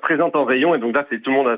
présente en rayon. Et donc là, tout le monde a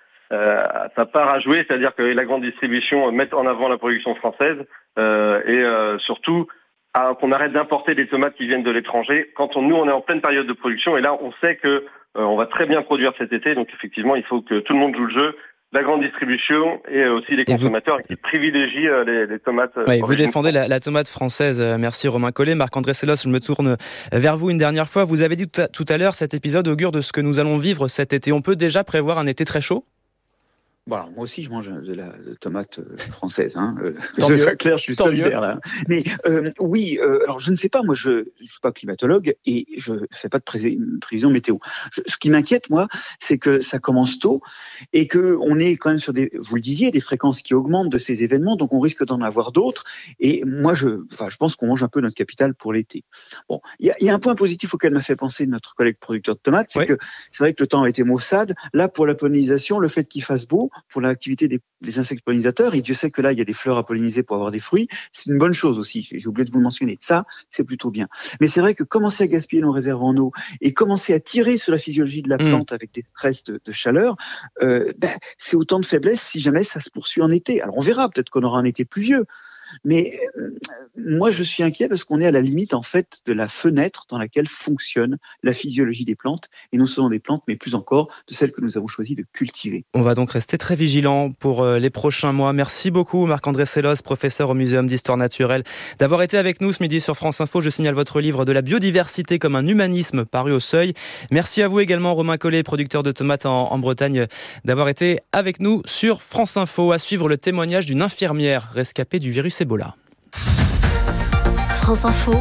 sa part à jouer, c'est-à-dire que la grande distribution mette en avant la production française et surtout qu'on arrête d'importer des tomates qui viennent de l'étranger. Nous, on est en pleine période de production et là, on sait que on va très bien produire cet été. Donc effectivement, il faut que tout le monde joue le jeu. La grande distribution et aussi les consommateurs qui privilégient les tomates. Oui, vous défendez la tomate française. Merci Romain Collet. Marc-André Sellos, je me tourne vers vous une dernière fois. Vous avez dit tout à l'heure, cet épisode augure de ce que nous allons vivre cet été. On peut déjà prévoir un été très chaud ? Bon, alors, moi aussi, je mange de la tomate française. Que ce soit clair, je suis solidaire là. Mais oui, alors je ne sais pas. Moi, je suis pas climatologue et je fais pas de prévision météo. Ce qui m'inquiète, moi, c'est que ça commence tôt et que on est quand même sur vous le disiez, des fréquences qui augmentent de ces événements. Donc, on risque d'en avoir d'autres. Et moi, je pense qu'on mange un peu notre capital pour l'été. Bon, il y a un point positif auquel m'a fait penser notre collègue producteur de tomates, c'est que c'est vrai que le temps a été maussade. Là, pour la pollinisation, le fait qu'il fasse beau, pour l'activité des insectes pollinisateurs, et Dieu sait que là, il y a des fleurs à polliniser pour avoir des fruits, c'est une bonne chose aussi, j'ai oublié de vous le mentionner. Ça, c'est plutôt bien. Mais c'est vrai que commencer à gaspiller nos réserves en eau et commencer à tirer sur la physiologie de la plante avec des stress de chaleur, c'est autant de faiblesse si jamais ça se poursuit en été. Alors on verra, peut-être qu'on aura un été pluvieux. Mais moi, je suis inquiet parce qu'on est à la limite, en fait, de la fenêtre dans laquelle fonctionne la physiologie des plantes, et non seulement des plantes, mais plus encore de celles que nous avons choisi de cultiver. On va donc rester très vigilants pour les prochains mois. Merci beaucoup, Marc-André Sellos, professeur au Muséum d'Histoire Naturelle, d'avoir été avec nous ce midi sur France Info. Je signale votre livre de la biodiversité comme un humanisme, paru au Seuil. Merci à vous également, Romain Collet, producteur de tomates en Bretagne, d'avoir été avec nous sur France Info. À suivre le témoignage d'une infirmière rescapée du virus Ebola. France Info,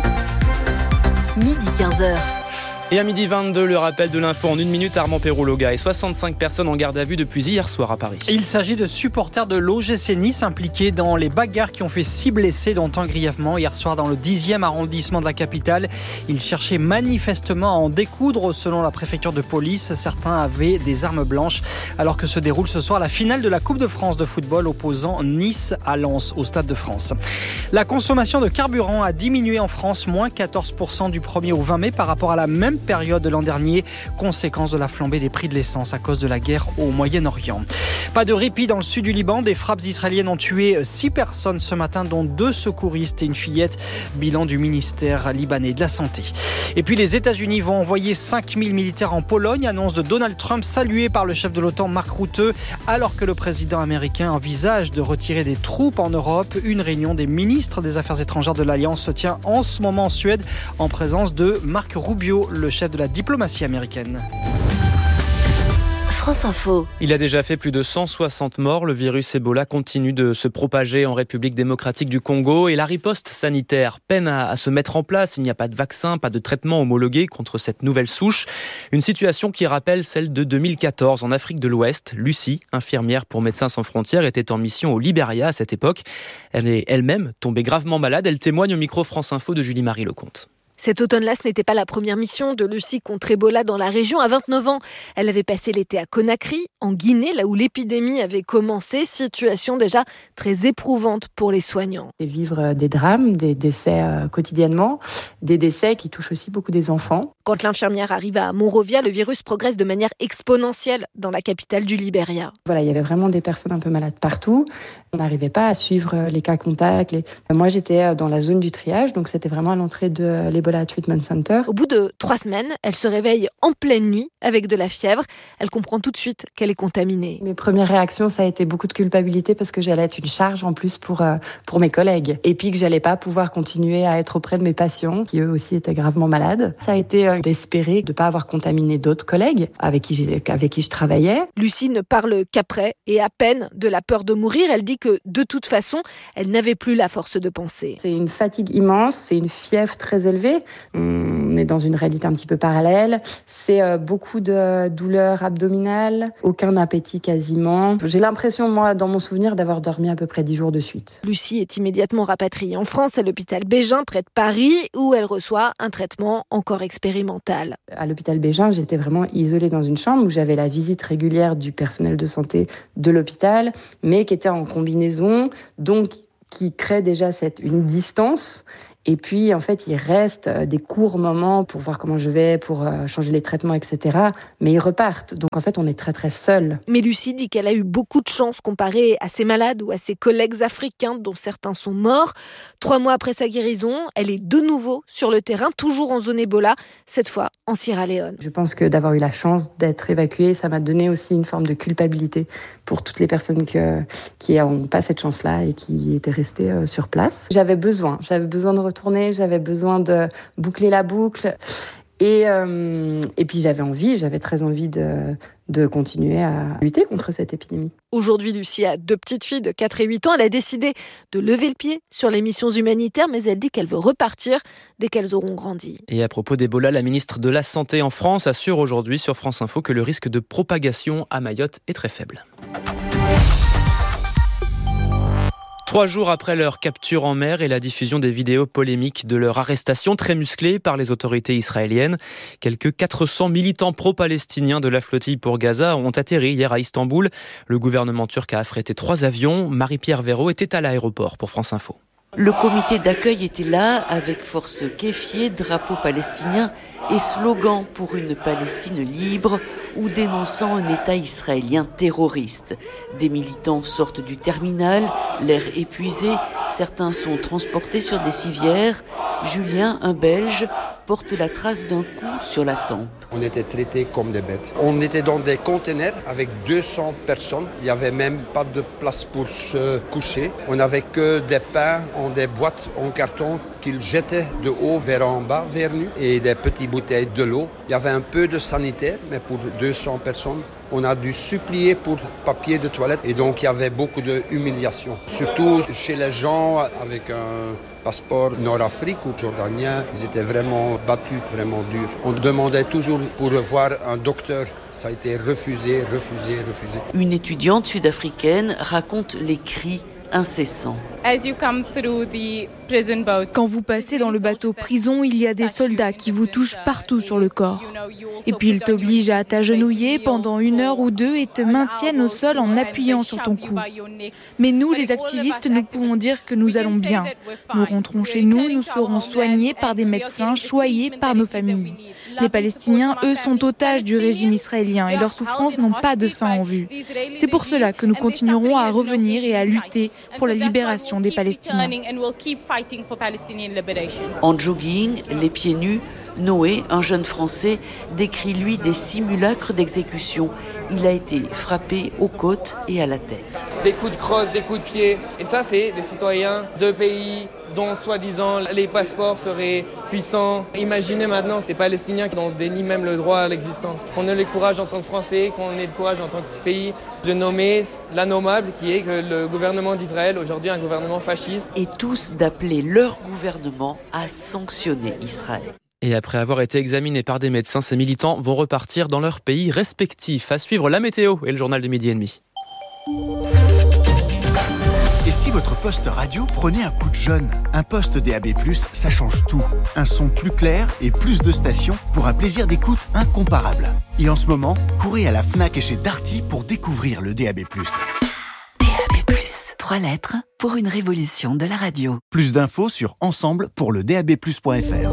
midi 15h. Et à midi 22, le rappel de l'info en 1 minute, Armand Perrault-Loga et 65 personnes en garde à vue depuis hier soir à Paris. Il s'agit de supporters de l'OGC Nice impliqués dans les bagarres qui ont fait 6 blessés, dont un grièvement hier soir dans le 10e arrondissement de la capitale. Ils cherchaient manifestement à en découdre selon la préfecture de police. Certains avaient des armes blanches alors que se déroule ce soir la finale de la Coupe de France de football opposant Nice à Lens au Stade de France. La consommation de carburant a diminué en France, moins 14% du 1er au 20 mai par rapport à la même période de l'an dernier, conséquence de la flambée des prix de l'essence à cause de la guerre au Moyen-Orient. Pas de répit dans le sud du Liban, des frappes israéliennes ont tué 6 personnes ce matin, dont 2 secouristes et une fillette, bilan du ministère libanais de la Santé. Et puis les États-Unis vont envoyer 5000 militaires en Pologne, annonce de Donald Trump saluée par le chef de l'OTAN Mark Rutte, alors que le président américain envisage de retirer des troupes en Europe. Une réunion des ministres des Affaires étrangères de l'Alliance se tient en ce moment en Suède en présence de Marc Rubio, le chef de la diplomatie américaine. France Info. Il a déjà fait plus de 160 morts. Le virus Ebola continue de se propager en République démocratique du Congo et la riposte sanitaire peine à se mettre en place. Il n'y a pas de vaccin, pas de traitement homologué contre cette nouvelle souche. Une situation qui rappelle celle de 2014 en Afrique de l'Ouest. Lucie, infirmière pour Médecins sans frontières, était en mission au Libéria à cette époque. Elle est elle-même tombée gravement malade. Elle témoigne au micro France Info de Julie-Marie Lecomte. Cet automne-là, ce n'était pas la première mission de Lucie contre Ebola dans la région. À 29 ans, elle avait passé l'été à Conakry, en Guinée, là où l'épidémie avait commencé. Situation déjà très éprouvante pour les soignants. Et vivre des drames, des décès quotidiennement, des décès qui touchent aussi beaucoup des enfants. Quand l'infirmière arrive à Monrovia, le virus progresse de manière exponentielle dans la capitale du Libéria. Voilà, il y avait vraiment des personnes un peu malades partout. On n'arrivait pas à suivre les cas contacts. Moi, j'étais dans la zone du triage, donc c'était vraiment à l'entrée de l'Ebola Treatment Center. Au bout de 3 semaines, elle se réveille en pleine nuit avec de la fièvre. Elle comprend tout de suite qu'elle est contaminée. Mes premières réactions, ça a été beaucoup de culpabilité parce que j'allais être une charge en plus pour mes collègues. Et puis que j'allais pas pouvoir continuer à être auprès de mes patients qui eux aussi étaient gravement malades. Ça a été d'espérer de pas avoir contaminé d'autres collègues avec qui je travaillais. Lucie ne parle qu'après et à peine de la peur de mourir. Elle dit que de toute façon, elle n'avait plus la force de penser. C'est une fatigue immense, c'est une fièvre très élevée. On est dans une réalité un petit peu parallèle. C'est beaucoup de douleurs abdominales, aucun appétit quasiment. J'ai l'impression, moi, dans mon souvenir, d'avoir dormi à peu près 10 jours de suite. Lucie est immédiatement rapatriée en France à l'hôpital Bégin, près de Paris, où elle reçoit un traitement encore expérimental. À l'hôpital Bégin, j'étais vraiment isolée dans une chambre où j'avais la visite régulière du personnel de santé de l'hôpital, mais qui était en combinaison, donc qui crée déjà une distance Et puis, en fait, il reste des courts moments pour voir comment je vais, pour changer les traitements, etc. Mais ils repartent. Donc, en fait, on est très, très seuls. Mais Lucie dit qu'elle a eu beaucoup de chance comparée à ses malades ou à ses collègues africains, dont certains sont morts. 3 mois après sa guérison, elle est de nouveau sur le terrain, toujours en zone Ebola, cette fois en Sierra Leone. Je pense que d'avoir eu la chance d'être évacuée, ça m'a donné aussi une forme de culpabilité pour toutes les personnes qui n'ont pas cette chance-là et qui étaient restées sur place. J'avais besoin de retourner, j'avais besoin de boucler la boucle. Et puis j'avais très envie de continuer à lutter contre cette épidémie. Aujourd'hui, Lucie a 2 petites filles de 4 et 8 ans. Elle a décidé de lever le pied sur les missions humanitaires, mais elle dit qu'elle veut repartir dès qu'elles auront grandi. Et à propos d'Ebola, la ministre de la Santé en France assure aujourd'hui sur France Info que le risque de propagation à Mayotte est très faible. 3 jours après leur capture en mer et la diffusion des vidéos polémiques de leur arrestation très musclée par les autorités israéliennes, quelques 400 militants pro-palestiniens de la flottille pour Gaza ont atterri hier à Istanbul. Le gouvernement turc a affrété 3 avions. Marie-Pierre Véraud était à l'aéroport pour France Info. Le comité d'accueil était là, avec force kéfier, drapeau palestinien et slogan pour une Palestine libre ou dénonçant un État israélien terroriste. Des militants sortent du terminal, l'air épuisé, certains sont transportés sur des civières. Julien, un Belge, porte la trace d'un coup sur la tempe. On était traités comme des bêtes. On était dans des containers avec 200 personnes. Il n'y avait même pas de place pour se coucher. On n'avait que des pains en des boîtes en carton qu'ils jetaient de haut vers en bas, vers nous, et des petites bouteilles de l'eau. Il y avait un peu de sanitaire, mais pour 200 personnes, on a dû supplier pour papier de toilette et donc il y avait beaucoup d'humiliation. Surtout chez les gens avec un passeport nord-afrique ou jordanien, ils étaient vraiment battus, vraiment durs. On demandait toujours pour voir un docteur. Ça a été refusé. Une étudiante sud-africaine raconte les cris incessants. Quand vous passez dans le bateau prison, il y a des soldats qui vous touchent partout sur le corps. Et puis ils t'obligent à t'agenouiller pendant 1 heure ou 2 et te maintiennent au sol en appuyant sur ton cou. Mais nous, les activistes, nous pouvons dire que nous allons bien. Nous rentrons chez nous, nous serons soignés par des médecins, choyés par nos familles. Les Palestiniens, eux, sont otages du régime israélien et leurs souffrances n'ont pas de fin en vue. C'est pour cela que nous continuerons à revenir et à lutter pour la libération des Palestiniens. En jogging, les pieds nus, Noé, un jeune Français, décrit lui des simulacres d'exécution. Il a été frappé aux côtes et à la tête. Des coups de crosse, des coups de pied. Et ça, c'est des citoyens de pays dont, soi-disant, les passeports seraient puissants. Imaginez maintenant des Palestiniens qui en dénient même le droit à l'existence. Qu'on ait le courage en tant que Français, qu'on ait le courage en tant que pays de nommer la nommable qui est que le gouvernement d'Israël, aujourd'hui un gouvernement fasciste. Et tous d'appeler leur gouvernement à sanctionner Israël. Et après avoir été examinés par des médecins, ces militants vont repartir dans leur pays respectif. À suivre la météo et le journal de 12h30. Et si votre poste radio prenait un coup de jeune? Un poste DAB+, ça change tout. Un son plus clair et plus de stations pour un plaisir d'écoute incomparable. Et en ce moment, courez à la Fnac et chez Darty pour découvrir le DAB+. DAB+, 3 lettres pour une révolution de la radio. Plus d'infos sur ensemble pour le DABplus.fr.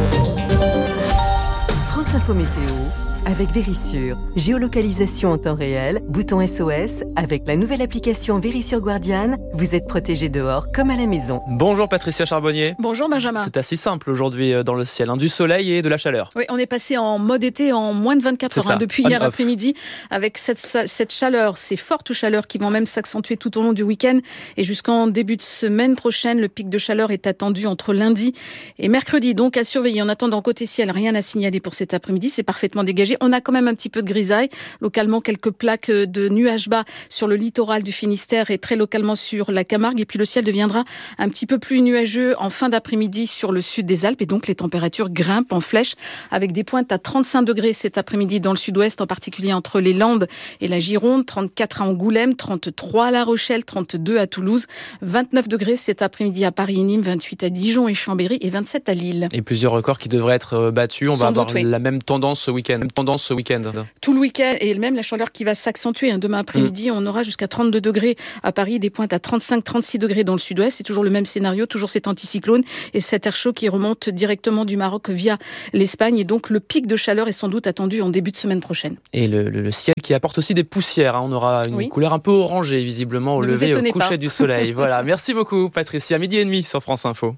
France Info Météo avec Vérissure. Géolocalisation en temps réel, bouton SOS. Avec la nouvelle application Vérissure Guardian, vous êtes protégé dehors comme à la maison. Bonjour Patricia Charbonnier. Bonjour Benjamin. C'est assez simple aujourd'hui dans le ciel, du soleil et de la chaleur. Oui, on est passé en mode été en moins de 24 heures depuis hier après-midi avec cette chaleur, ces fortes chaleurs qui vont même s'accentuer tout au long du week-end et jusqu'en début de semaine prochaine. Le pic de chaleur est attendu entre lundi et mercredi, donc à surveiller. En attendant, côté ciel, rien à signaler pour cet après-midi, c'est parfaitement dégagé. On a quand même un petit peu de grisaille, localement quelques plaques de nuages bas sur le littoral du Finistère et très localement sur la Camargue. Et puis le ciel deviendra un petit peu plus nuageux en fin d'après-midi sur le sud des Alpes. Et donc les températures grimpent en flèche avec des pointes à 35 degrés cet après-midi dans le sud-ouest, en particulier entre les Landes et la Gironde, 34 à Angoulême, 33 à La Rochelle, 32 à Toulouse, 29 degrés cet après-midi à Paris et Nîmes, 28 à Dijon et Chambéry et 27 à Lille. Et plusieurs records qui devraient être battus. On va avoir la même tendance ce week-end. tendance ce week-end. Tout le week-end et même la chaleur qui va s'accentuer. Demain après-midi, on aura jusqu'à 32 degrés à Paris, des pointes à 35-36 degrés dans le sud-ouest. C'est toujours le même scénario, toujours cet anticyclone et cet air chaud qui remonte directement du Maroc via l'Espagne. Et donc le pic de chaleur est sans doute attendu en début de semaine prochaine. Et le ciel qui apporte aussi des poussières. On aura une couleur un peu orangée visiblement au lever et au coucher du soleil. Voilà. Merci beaucoup Patricia. 12h30 sur France Info.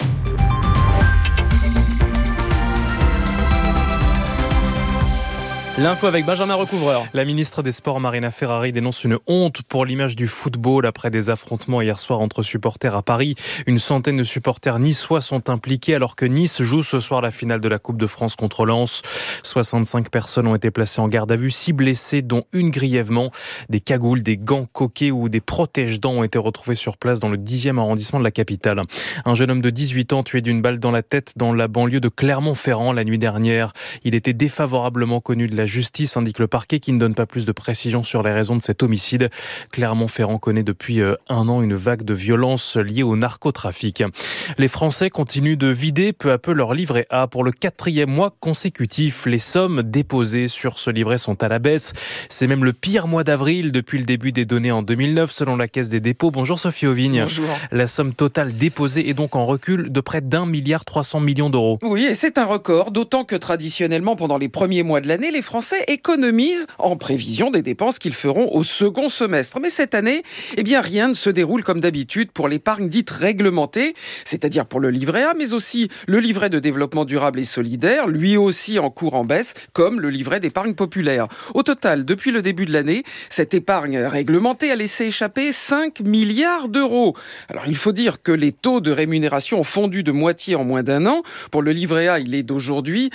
L'info avec Benjamin Recouvreur. La ministre des Sports, Marina Ferrari, dénonce une honte pour l'image du football après des affrontements hier soir entre supporters à Paris. Une centaine de supporters niçois sont impliqués alors que Nice joue ce soir la finale de la Coupe de France contre Lens. 65 personnes ont été placées en garde à vue, 6 blessés dont une grièvement. Des cagoules, des gants coquets ou des protège-dents ont été retrouvés sur place dans le 10e arrondissement de la capitale. Un jeune homme de 18 ans tué d'une balle dans la tête dans la banlieue de Clermont-Ferrand la nuit dernière. Il était défavorablement connu de la justice, indique le parquet qui ne donne pas plus de précisions sur les raisons de cet homicide. Clermont-Ferrand connaît depuis un an une vague de violence liée au narcotrafic. Les Français continuent de vider peu à peu leur livret A. Pour le 4e mois consécutif, les sommes déposées sur ce livret sont à la baisse. C'est même le pire mois d'avril depuis le début des données en 2009 selon la Caisse des dépôts. Bonjour Sophie Auvigne. Bonjour. La somme totale déposée est donc en recul de près d'1,3 milliard d'euros. Oui, et c'est un record, d'autant que traditionnellement pendant les premiers mois de l'année, les Français économisent en prévision des dépenses qu'ils feront au second semestre. Mais cette année, rien ne se déroule comme d'habitude pour l'épargne dite réglementée, c'est-à-dire pour le livret A, mais aussi le livret de développement durable et solidaire, lui aussi en cours en baisse, comme le livret d'épargne populaire. Au total, depuis le début de l'année, cette épargne réglementée a laissé échapper 5 milliards d'euros. Alors il faut dire que les taux de rémunération ont fondu de moitié en moins d'un an. Pour le livret A, il est d'aujourd'hui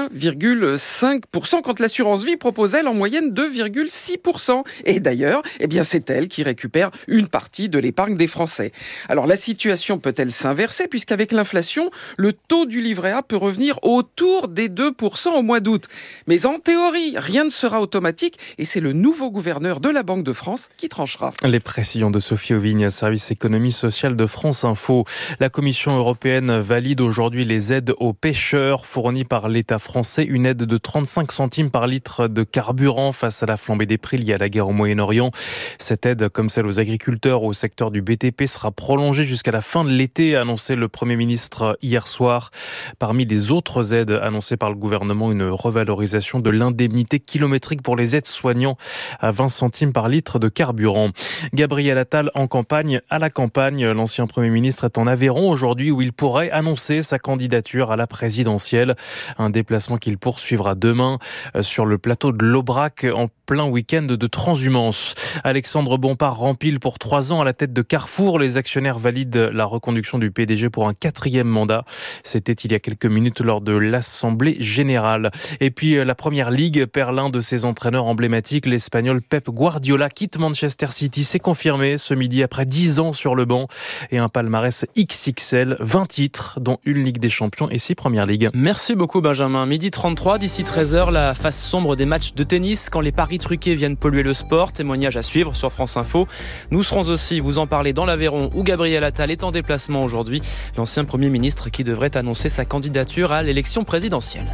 1,5%, quand l'assurance vie propose, elle, en moyenne 2,6%. Et d'ailleurs, c'est elle qui récupère une partie de l'épargne des Français. Alors la situation peut-elle s'inverser, puisqu'avec l'inflation, le taux du livret A peut revenir autour des 2% au mois d'août. Mais en théorie, rien ne sera automatique et c'est le nouveau gouverneur de la Banque de France qui tranchera. Les précisions de Sophie Auvigne, service économie sociale de France Info. La Commission européenne valide aujourd'hui les aides aux pêcheurs fournies par l'État français. Une aide de 35 centimes par litre de carburant face à la flambée des prix liée à la guerre au Moyen-Orient. Cette aide, comme celle aux agriculteurs ou au secteur du BTP, sera prolongée jusqu'à la fin de l'été, a annoncé le Premier ministre hier soir. Parmi les autres aides annoncées par le gouvernement, une revalorisation de l'indemnité kilométrique pour les aides-soignants à 20 centimes par litre de carburant. Gabriel Attal en campagne à la campagne. L'ancien Premier ministre est en Aveyron aujourd'hui où il pourrait annoncer sa candidature à la présidentielle. Un déplacement qu'il poursuivra demain sur le plateau de l'Aubrac en plein week-end de transhumance. Alexandre Bompard rempile pour 3 ans à la tête de Carrefour. Les actionnaires valident la reconduction du PDG pour un 4e mandat. C'était il y a quelques minutes lors de l'Assemblée générale. Et puis la Première Ligue perd l'un de ses entraîneurs emblématiques. L'Espagnol Pep Guardiola quitte Manchester City. C'est confirmé ce midi après 10 ans sur le banc et un palmarès XXL, 20 titres dont une Ligue des Champions et 6 Premières Ligues. Merci beaucoup Benjamin. 12h33, d'ici 13h, la face sombre des matchs de tennis quand les paris truqués viennent polluer le sport. Témoignage à suivre sur France Info. Nous serons aussi vous en parler dans l'Aveyron où Gabriel Attal est en déplacement aujourd'hui. L'ancien Premier ministre qui devrait annoncer sa candidature à l'élection présidentielle.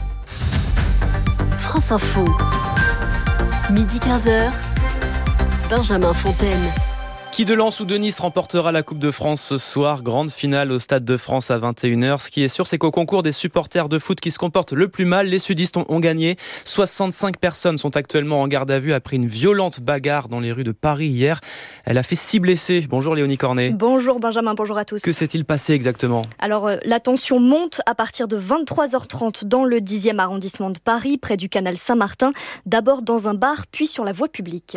France Info. 12h15. Benjamin Fontaine. Qui de Lens ou de Nice remportera la Coupe de France ce soir? Grande finale au Stade de France à 21h. Ce qui est sûr, c'est qu'au concours des supporters de foot qui se comportent le plus mal, les sudistes ont gagné. 65 personnes sont actuellement en garde à vue après une violente bagarre dans les rues de Paris hier. Elle a fait 6 blessés. Bonjour Léonie Cornet. Bonjour Benjamin, bonjour à tous. Que s'est-il passé exactement? Alors la tension monte à partir de 23h30 dans le 10e arrondissement de Paris, près du canal Saint-Martin. D'abord dans un bar, puis sur la voie publique.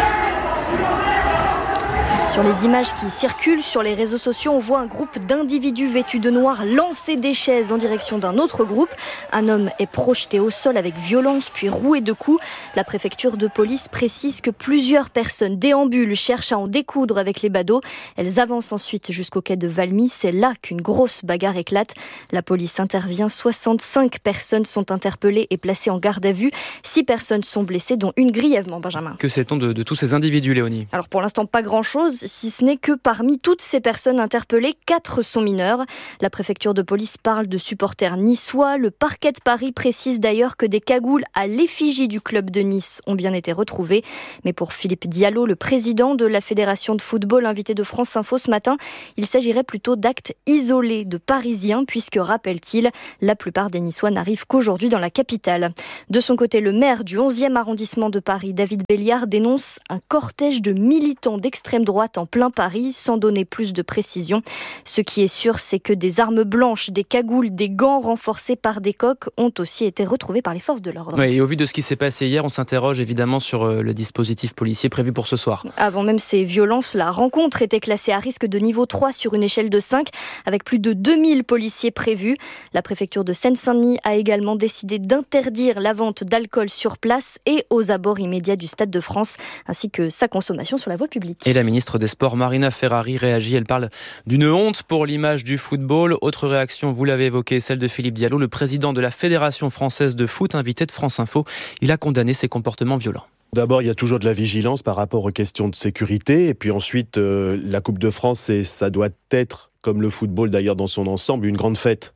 Sur les images qui circulent sur les réseaux sociaux, on voit un groupe d'individus vêtus de noir lancer des chaises en direction d'un autre groupe. Un homme est projeté au sol avec violence puis roué de coups. La préfecture de police précise que plusieurs personnes déambulent, cherchent à en découdre avec les badauds. Elles avancent ensuite jusqu'au quai de Valmy. C'est là qu'une grosse bagarre éclate. La police intervient. 65 personnes sont interpellées et placées en garde à vue. 6 personnes sont blessées, dont une grièvement, Benjamin. Que sait-on de tous ces individus, Léonie? Alors pour l'instant, pas grand-chose. si ce n'est que parmi toutes ces personnes interpellées, 4 sont mineurs. La préfecture de police parle de supporters niçois. Le parquet de Paris précise d'ailleurs que des cagoules à l'effigie du club de Nice ont bien été retrouvées. Mais pour Philippe Diallo, le président de la Fédération de football, invité de France Info ce matin, il s'agirait plutôt d'actes isolés de Parisiens, puisque, rappelle-t-il, la plupart des Niçois n'arrivent qu'aujourd'hui dans la capitale. De son côté, le maire du 11e arrondissement de Paris, David Béliard, dénonce un cortège de militants d'extrême droite en plein Paris, sans donner plus de précision. Ce qui est sûr, c'est que des armes blanches, des cagoules, des gants renforcés par des coqs ont aussi été retrouvés par les forces de l'ordre. Oui, et au vu de ce qui s'est passé hier, on s'interroge évidemment sur le dispositif policier prévu pour ce soir. Avant même ces violences, la rencontre était classée à risque de niveau 3 sur une échelle de 5, avec plus de 2000 policiers prévus. La préfecture de Seine-Saint-Denis a également décidé d'interdire la vente d'alcool sur place et aux abords immédiats du Stade de France, ainsi que sa consommation sur la voie publique. Et la ministre des Sports, Marina Ferrari, réagit. Elle parle d'une honte pour l'image du football. Autre réaction, vous l'avez évoqué, celle de Philippe Diallo, le président de la Fédération française de foot, invité de France Info. Il a condamné ces comportements violents. D'abord, il y a toujours de la vigilance par rapport aux questions de sécurité. Et puis ensuite, la Coupe de France, ça doit être, comme le football d'ailleurs dans son ensemble, une grande fête.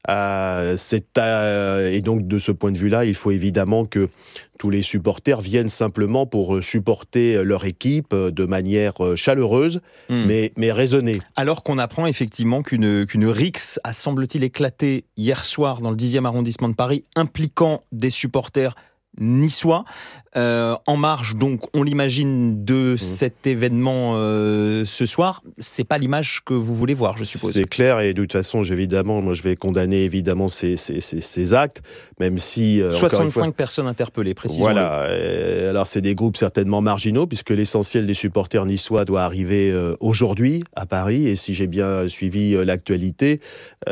Et donc de ce point de vue-là, il faut évidemment que tous les supporters viennent simplement pour supporter leur équipe de manière chaleureuse, mais raisonnée. Alors qu'on apprend effectivement qu'une rixe a, semble-t-il, éclaté hier soir dans le 10e arrondissement de Paris, impliquant des supporters niçois, en marge, donc on l'imagine, de cet événement ce soir. C'est pas l'image que vous voulez voir, je suppose. C'est clair, et de toute façon, moi je vais condamner évidemment ces actes, même si 65 personnes interpellées, précisément. Voilà. Alors c'est des groupes certainement marginaux, puisque l'essentiel des supporters niçois doit arriver aujourd'hui à Paris, et si j'ai bien suivi l'actualité,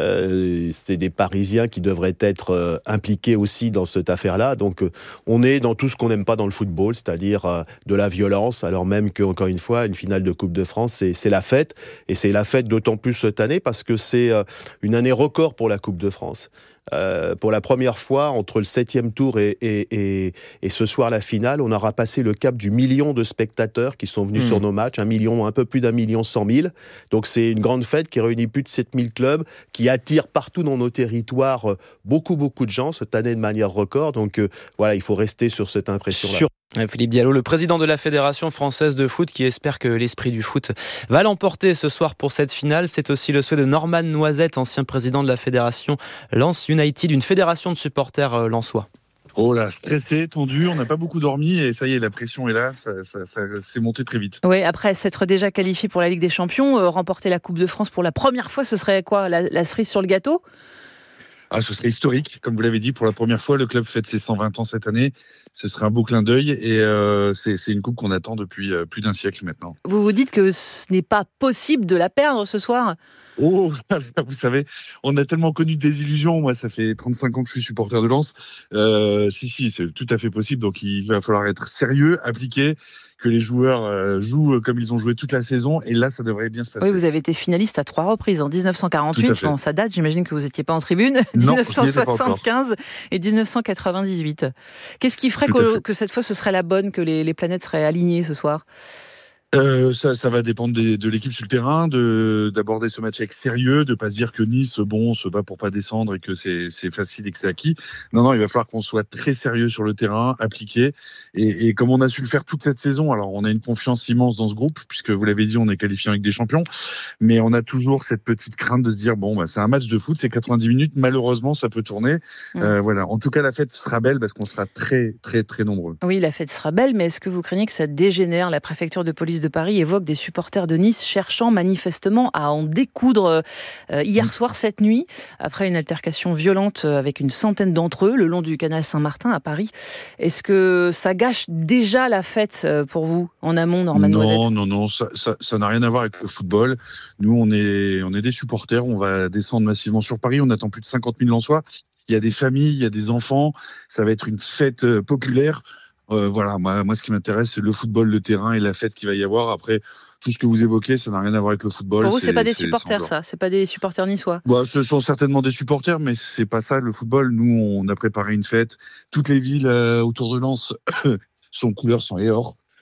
c'est des Parisiens qui devraient être impliqués aussi dans cette affaire-là. Donc on est dans tout ce qu'on n'aime pas dans le football, c'est-à-dire de la violence, alors même qu'encore une fois, une finale de Coupe de France, c'est la fête, et c'est la fête d'autant plus cette année parce que c'est une année record pour la Coupe de France. Pour la première fois, entre le 7e tour et ce soir la finale, on aura passé le cap du million de spectateurs qui sont venus sur nos matchs, un peu plus d'1,1 million. Donc c'est une grande fête qui réunit plus de 7000 clubs, qui attire partout dans nos territoires beaucoup de gens cette année de manière record. Donc voilà, il faut rester sur cette impression-là. Philippe Diallo, le président de la Fédération française de foot, qui espère que l'esprit du foot va l'emporter ce soir pour cette finale. C'est aussi le souhait de Norman Noisette, ancien président de la Fédération Lens United, une fédération de supporters lensois. Oh là, stressé, tendu, on n'a pas beaucoup dormi et ça y est, la pression est là, ça s'est monté très vite. Oui, après s'être déjà qualifié pour la Ligue des Champions, remporter la Coupe de France pour la première fois, ce serait quoi, la cerise sur le gâteau ? Ce serait historique, comme vous l'avez dit, pour la première fois, le club fête ses 120 ans cette année. Ce serait un beau clin d'œil et c'est une coupe qu'on attend depuis plus d'un siècle maintenant. Vous vous dites que ce n'est pas possible de la perdre ce soir ? Oh, vous savez, on a tellement connu de désillusions. Moi, ça fait 35 ans que je suis supporter de Lens. Si, c'est tout à fait possible. Donc, il va falloir être sérieux, appliqué, que les joueurs jouent comme ils ont joué toute la saison. Et là, ça devrait bien se passer. Oui, vous avez été finaliste à 3 reprises. En 1948, bon, ça date, j'imagine que vous n'étiez pas en tribune. Non, 1975 et 1998. Qu'est-ce qui ferait que cette fois, ce serait la bonne, que les planètes seraient alignées ce soir ? Ça va dépendre de l'équipe sur le terrain, d'aborder ce match avec sérieux, de pas se dire que Nice, se bat pour pas descendre et que c'est facile et que c'est acquis. Non, il va falloir qu'on soit très sérieux sur le terrain, appliqué. Et comme on a su le faire toute cette saison, alors on a une confiance immense dans ce groupe, puisque vous l'avez dit, on est qualifié avec des champions, mais on a toujours cette petite crainte de se dire, c'est un match de foot, c'est 90 minutes, malheureusement, ça peut tourner. Voilà. En tout cas, la fête sera belle parce qu'on sera très, très, très nombreux. Oui, la fête sera belle, mais est-ce que vous craignez que ça dégénère ? La préfecture de police de Paris évoque des supporters de Nice cherchant manifestement à en découdre hier soir, cette nuit, après une altercation violente avec une centaine d'entre eux le long du canal Saint-Martin à Paris. Est-ce que ça gâche déjà la fête pour vous en amont, Norman Noisette ? Non, ça n'a rien à voir avec le football. Nous, on est des supporters, on va descendre massivement sur Paris, on attend plus de 50 000 Lensois. Il y a des familles, il y a des enfants, ça va être une fête populaire. Voilà, moi, ce qui m'intéresse, c'est le football, le terrain et la fête qu'il va y avoir. Après, tout ce que vous évoquez, ça n'a rien à voir avec le football. Pour vous, c'est pas des supporters, ça ? C'est pas des supporters niçois ? Ce sont certainement des supporters, mais c'est pas ça, le football. Nous, on a préparé une fête. Toutes les villes autour de Lens sont couleur sang et or.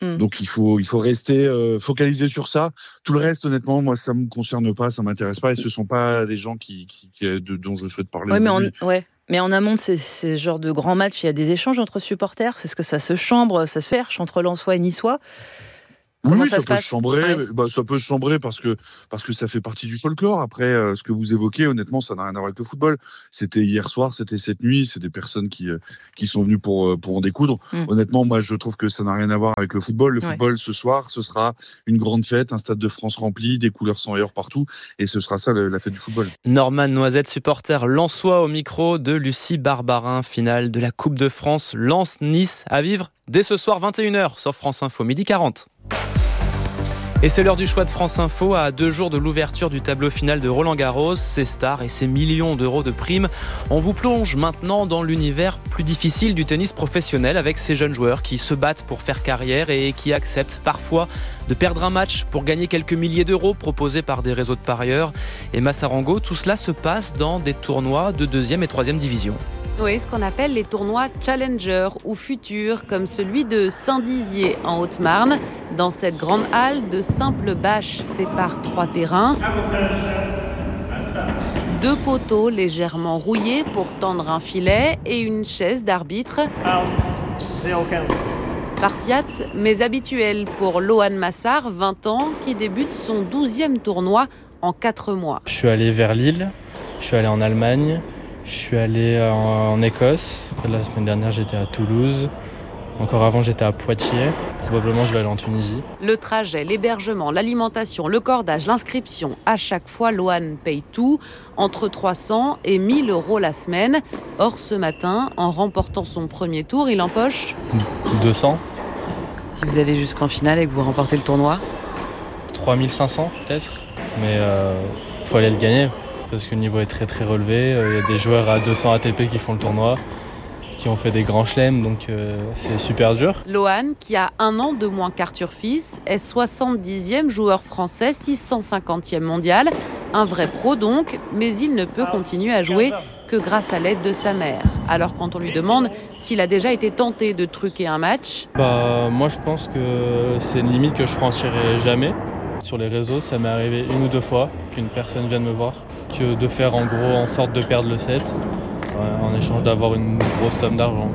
Donc il faut rester focalisé sur ça. Tout le reste, honnêtement, moi ça me concerne pas, ça m'intéresse pas, et ce sont pas des gens dont je souhaite parler. Mais en amont de ces genres de grands matchs, il y a des échanges entre supporters. Est-ce que ça se chambre, ça se cherche entre Lensois et Niçois? Oui, ça peut se chambrer. Ouais. Ça peut se chambrer parce que ça fait partie du folklore. Après, ce que vous évoquez, honnêtement, ça n'a rien à voir avec le football. C'était hier soir, c'était cette nuit. C'est des personnes qui sont venues pour en découdre. Honnêtement, moi, je trouve que ça n'a rien à voir avec le football. Le football, ce soir, ce sera une grande fête, un stade de France rempli, des couleurs sans heure partout, et ce sera ça la fête du football. Norman Noisette, supporter lensois, au micro de Lucie Barbarin. Finale de la Coupe de France, Lens-Nice à vivre dès ce soir 21h sur France Info, 12h40. Et c'est l'heure du choix de France Info à 2 jours de l'ouverture du tableau final de Roland-Garros, ses stars et ses millions d'euros de primes. On vous plonge maintenant dans l'univers plus difficile du tennis professionnel avec ces jeunes joueurs qui se battent pour faire carrière et qui acceptent parfois de perdre un match pour gagner quelques milliers d'euros proposés par des réseaux de parieurs. Et Massarango, tout cela se passe dans des tournois de 2e et 3e division. Oui, ce qu'on appelle les tournois Challenger ou futurs, comme celui de Saint-Dizier en Haute-Marne. Dans cette grande halle, de simples bâches séparent 3 terrains. 2 poteaux légèrement rouillés pour tendre un filet et une chaise d'arbitre. Spartiate, mais habituel pour Lohan Massard, 20 ans, qui débute son 12e tournoi en 4 mois. Je suis allé vers Lille, je suis allé en Allemagne. Je suis allé en Écosse. Après, la semaine dernière, j'étais à Toulouse. Encore avant, j'étais à Poitiers. Probablement, je vais aller en Tunisie. Le trajet, l'hébergement, l'alimentation, le cordage, l'inscription. À chaque fois, Lohan paye tout, entre 300 et 1000 euros la semaine. Or, ce matin, en remportant son premier tour, il empoche 200. Si vous allez jusqu'en finale et que vous remportez le tournoi 3500 peut-être. Mais il faut aller le gagner. Parce que le niveau est très très relevé. Il y a des joueurs à 200 ATP qui font le tournoi, qui ont fait des grands chelems, donc c'est super dur. Lohan, qui a 1 an de moins qu'Arthur Fils, est 70e joueur français, 650e mondial. Un vrai pro donc, mais il ne peut continuer à jouer que grâce à l'aide de sa mère. Alors quand on lui demande s'il a déjà été tenté de truquer un match... Moi je pense que c'est une limite que je franchirai jamais. Sur les réseaux, ça m'est arrivé 1 ou 2 fois qu'une personne vienne me voir, que de faire en gros en sorte de perdre le set, en échange d'avoir une grosse somme d'argent,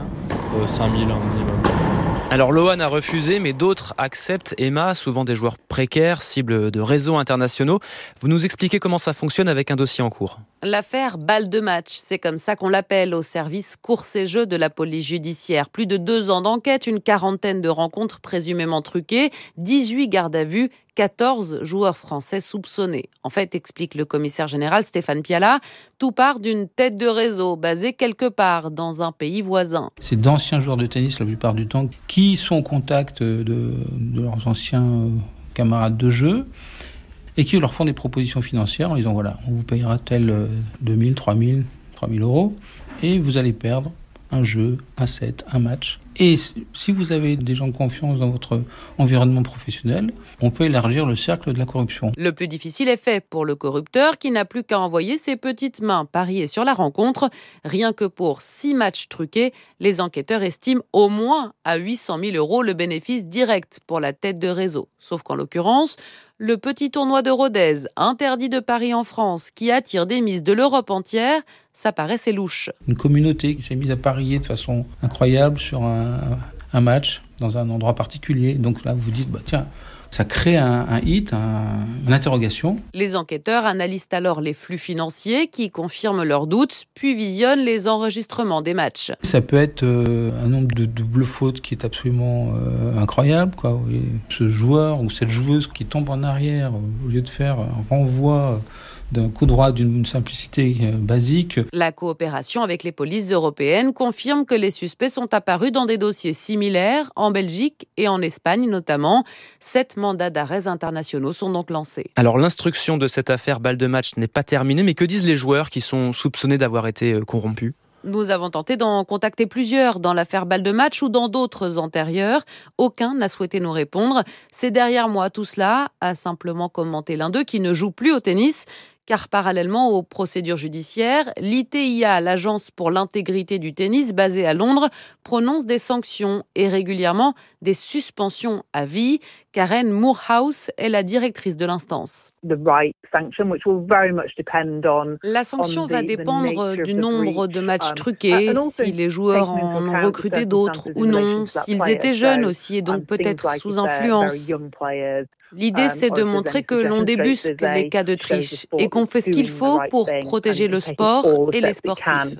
5 000 minimum. Alors Lohan a refusé, mais d'autres acceptent. Emma, souvent des joueurs précaires, cibles de réseaux internationaux. Vous nous expliquez comment ça fonctionne avec un dossier en cours. L'affaire balle de match, c'est comme ça qu'on l'appelle au service courses et jeux de la police judiciaire. Plus de 2 ans d'enquête, une quarantaine de rencontres présumément truquées, 18 gardes à vue, 14 joueurs français soupçonnés. En fait, explique le commissaire général Stéphane Piala, tout part d'une tête de réseau basée quelque part dans un pays voisin. C'est d'anciens joueurs de tennis la plupart du temps qui sont au contact de leurs anciens camarades de jeu et qui leur font des propositions financières en disant voilà, on vous payera tel 2000, 3000 euros et vous allez perdre un jeu, un set, un match. Et si vous avez des gens de confiance dans votre environnement professionnel, on peut élargir le cercle de la corruption. Le plus difficile est fait pour le corrupteur qui n'a plus qu'à envoyer ses petites mains parier sur la rencontre. Rien que pour 6 matchs truqués, les enquêteurs estiment au moins à 800 000 euros le bénéfice direct pour la tête de réseau. Sauf qu'en l'occurrence, le petit tournoi de Rodez, interdit de Paris en France, qui attire des mises de l'Europe entière, ça paraissait louche. Une communauté qui s'est mise à parier de façon incroyable sur un match dans un endroit particulier. Donc là, vous vous dites, tiens, ça crée un hit, une interrogation. Les enquêteurs analysent alors les flux financiers qui confirment leurs doutes, puis visionnent les enregistrements des matchs. Ça peut être un nombre de doubles fautes qui est absolument incroyable, quoi. Ce joueur ou cette joueuse qui tombe en arrière au lieu de faire un renvoi d'un coup droit d'une simplicité basique. La coopération avec les polices européennes confirme que les suspects sont apparus dans des dossiers similaires en Belgique et en Espagne notamment. 7 mandats d'arrêt internationaux sont donc lancés. Alors l'instruction de cette affaire balle de match n'est pas terminée, mais que disent les joueurs qui sont soupçonnés d'avoir été corrompus ? Nous avons tenté d'en contacter plusieurs dans l'affaire balle de match ou dans d'autres antérieures. Aucun n'a souhaité nous répondre. C'est derrière moi tout cela, a simplement commenté l'un d'eux qui ne joue plus au tennis, car parallèlement aux procédures judiciaires, l'ITIA, l'Agence pour l'intégrité du tennis basée à Londres, prononce des sanctions et régulièrement des suspensions à vie. Karen Moorhouse est la directrice de l'instance. La sanction va dépendre du nombre de matchs truqués, si les joueurs en ont recruté d'autres ou non, s'ils étaient jeunes aussi et donc peut-être sous influence. L'idée, c'est de montrer que l'on débusque les cas de triche et qu'on fait ce qu'il faut pour protéger le sport et les sportifs.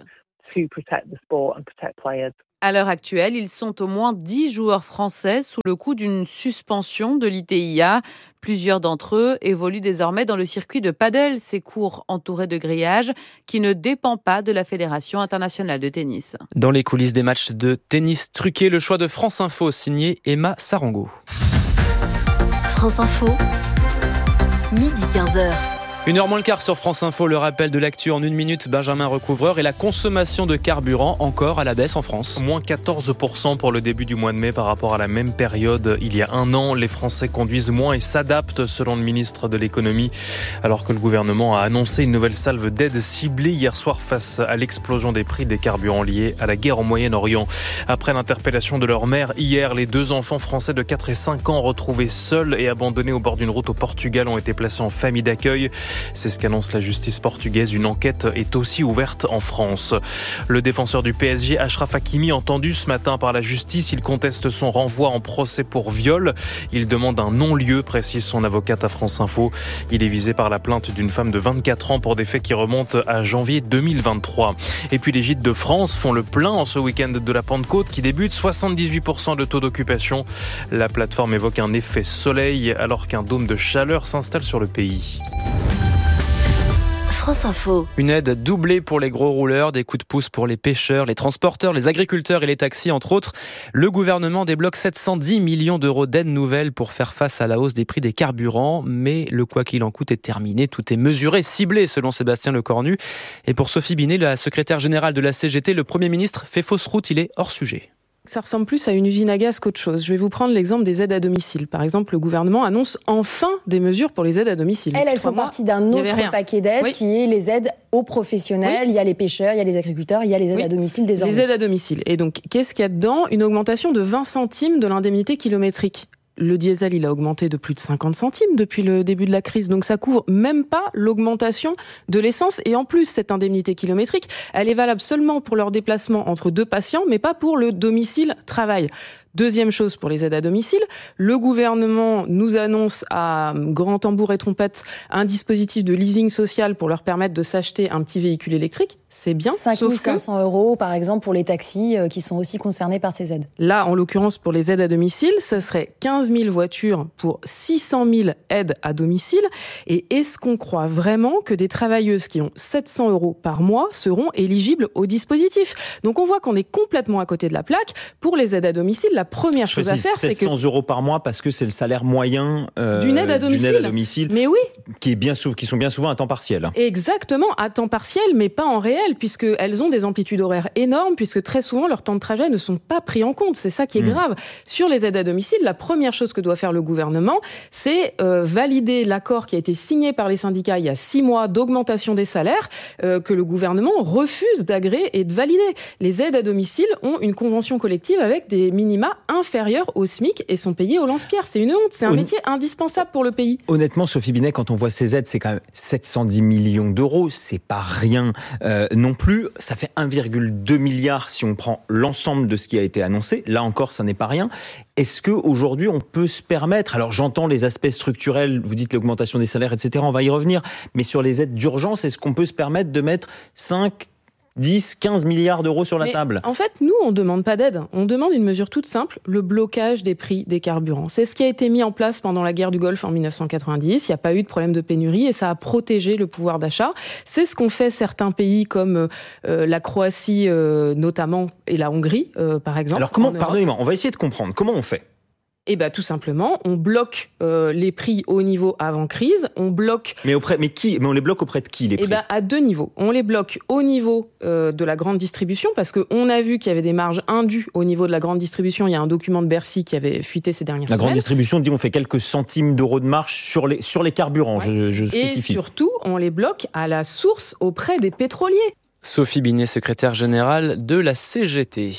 À l'heure actuelle, ils sont au moins 10 joueurs français sous le coup d'une suspension de l'ITIA. Plusieurs d'entre eux évoluent désormais dans le circuit de paddle, ces cours entourés de grillages qui ne dépend pas de la Fédération internationale de tennis. Dans les coulisses des matchs de tennis truqués, le choix de France Info signé Emma Sarango. France Info, midi 15h. 1h moins le quart sur France Info, le rappel de l'actu en 1 minute, Benjamin Recouvreur, et la consommation de carburant encore à la baisse en France. Moins 14% pour le début du mois de mai par rapport à la même période il y a un an. Les Français conduisent moins et s'adaptent selon le ministre de l'économie, alors que le gouvernement a annoncé une nouvelle salve d'aides ciblées hier soir face à l'explosion des prix des carburants liés à la guerre au Moyen-Orient. Après l'interpellation de leur mère hier, les 2 enfants français de 4 et 5 ans retrouvés seuls et abandonnés au bord d'une route au Portugal ont été placés en famille d'accueil. C'est ce qu'annonce la justice portugaise. Une enquête est aussi ouverte en France. Le défenseur du PSG, Achraf Hakimi, entendu ce matin par la justice, il conteste son renvoi en procès pour viol. Il demande un non-lieu, précise son avocate à France Info. Il est visé par la plainte d'une femme de 24 ans pour des faits qui remontent à janvier 2023. Et puis les gîtes de France font le plein en ce week-end de la Pentecôte qui débute. 78% de taux d'occupation. La plateforme évoque un effet soleil alors qu'un dôme de chaleur s'installe sur le pays. France Info. Une aide doublée pour les gros rouleurs, des coups de pouce pour les pêcheurs, les transporteurs, les agriculteurs et les taxis, entre autres. Le gouvernement débloque 710 millions d'euros d'aides nouvelles pour faire face à la hausse des prix des carburants. Mais le quoi qu'il en coûte est terminé. Tout est mesuré, ciblé, selon Sébastien Lecornu. Et pour Sophie Binet, la secrétaire générale de la CGT, le Premier ministre fait fausse route, il est hors sujet. Ça ressemble plus à une usine à gaz qu'autre chose. Je vais vous prendre l'exemple des aides à domicile. Par exemple, le gouvernement annonce enfin des mesures pour les aides à domicile. Elles font partie d'un autre paquet d'aides qui est les aides aux professionnels. Oui. Il y a les pêcheurs, il y a les agriculteurs, il y a les aides à domicile désormais. Les aides à domicile. Et donc, qu'est-ce qu'il y a dedans ? Une augmentation de 20 centimes de l'indemnité kilométrique. Le diesel, il a augmenté de plus de 50 centimes depuis le début de la crise. Donc ça couvre même pas l'augmentation de l'essence. Et en plus, cette indemnité kilométrique, elle est valable seulement pour leur déplacement entre 2 patients, mais pas pour le domicile-travail. Deuxième chose pour les aides à domicile, le gouvernement nous annonce à grand tambour et trompette un dispositif de leasing social pour leur permettre de s'acheter un petit véhicule électrique. C'est bien, 5 500 € par exemple pour les taxis qui sont aussi concernés par ces aides. Là, en l'occurrence, pour les aides à domicile, ce serait 15 000 voitures pour 600 000 aides à domicile. Et est-ce qu'on croit vraiment que des travailleuses qui ont 700 € par mois seront éligibles au dispositif ? Donc on voit qu'on est complètement à côté de la plaque. Pour les aides à domicile, la première chose à faire, c'est que 700 € par mois parce que c'est le salaire moyen d'une aide à domicile. Mais oui, qui sont bien souvent à temps partiel. Exactement, à temps partiel, mais pas en réel, puisqu'elles ont des amplitudes horaires énormes, puisque très souvent leurs temps de trajet ne sont pas pris en compte. C'est ça qui est grave. Sur les aides à domicile, la première chose que doit faire le gouvernement, c'est valider l'accord qui a été signé par les syndicats il y a 6 mois d'augmentation des salaires, que le gouvernement refuse d'agréer et de valider. Les aides à domicile ont une convention collective avec des minima inférieurs au SMIC et sont payés au lance-pierre. C'est une honte, c'est un métier indispensable pour le pays. Honnêtement, Sophie Binet, quand on voit ces aides, c'est quand même 710 millions d'euros, c'est pas rien non plus. Ça fait 1,2 milliard si on prend l'ensemble de ce qui a été annoncé. Là encore, ça n'est pas rien. Est-ce qu'aujourd'hui, on peut se permettre, alors j'entends les aspects structurels, vous dites l'augmentation des salaires, etc., on va y revenir, mais sur les aides d'urgence, est-ce qu'on peut se permettre de mettre 5, 10, 15 milliards d'euros sur la table. En fait, nous, on ne demande pas d'aide. On demande une mesure toute simple, le blocage des prix des carburants. C'est ce qui a été mis en place pendant la guerre du Golfe en 1990. Il n'y a pas eu de problème de pénurie et ça a protégé le pouvoir d'achat. C'est ce qu'ont fait certains pays comme la Croatie notamment et la Hongrie, par exemple. Alors, pardonnez-moi, on va essayer de comprendre. Comment on fait ? Tout simplement, on bloque les prix au niveau avant crise, on bloque... Mais on les bloque auprès de qui, les prix ? À 2 niveaux. On les bloque au niveau de la grande distribution, parce qu'on a vu qu'il y avait des marges indues au niveau de la grande distribution. Il y a un document de Bercy qui avait fuité ces dernières semaines. La grande distribution dit on fait quelques centimes d'euros de marge sur les carburants, je spécifie. Et surtout, on les bloque à la source auprès des pétroliers. Sophie Binet, secrétaire générale de la CGT.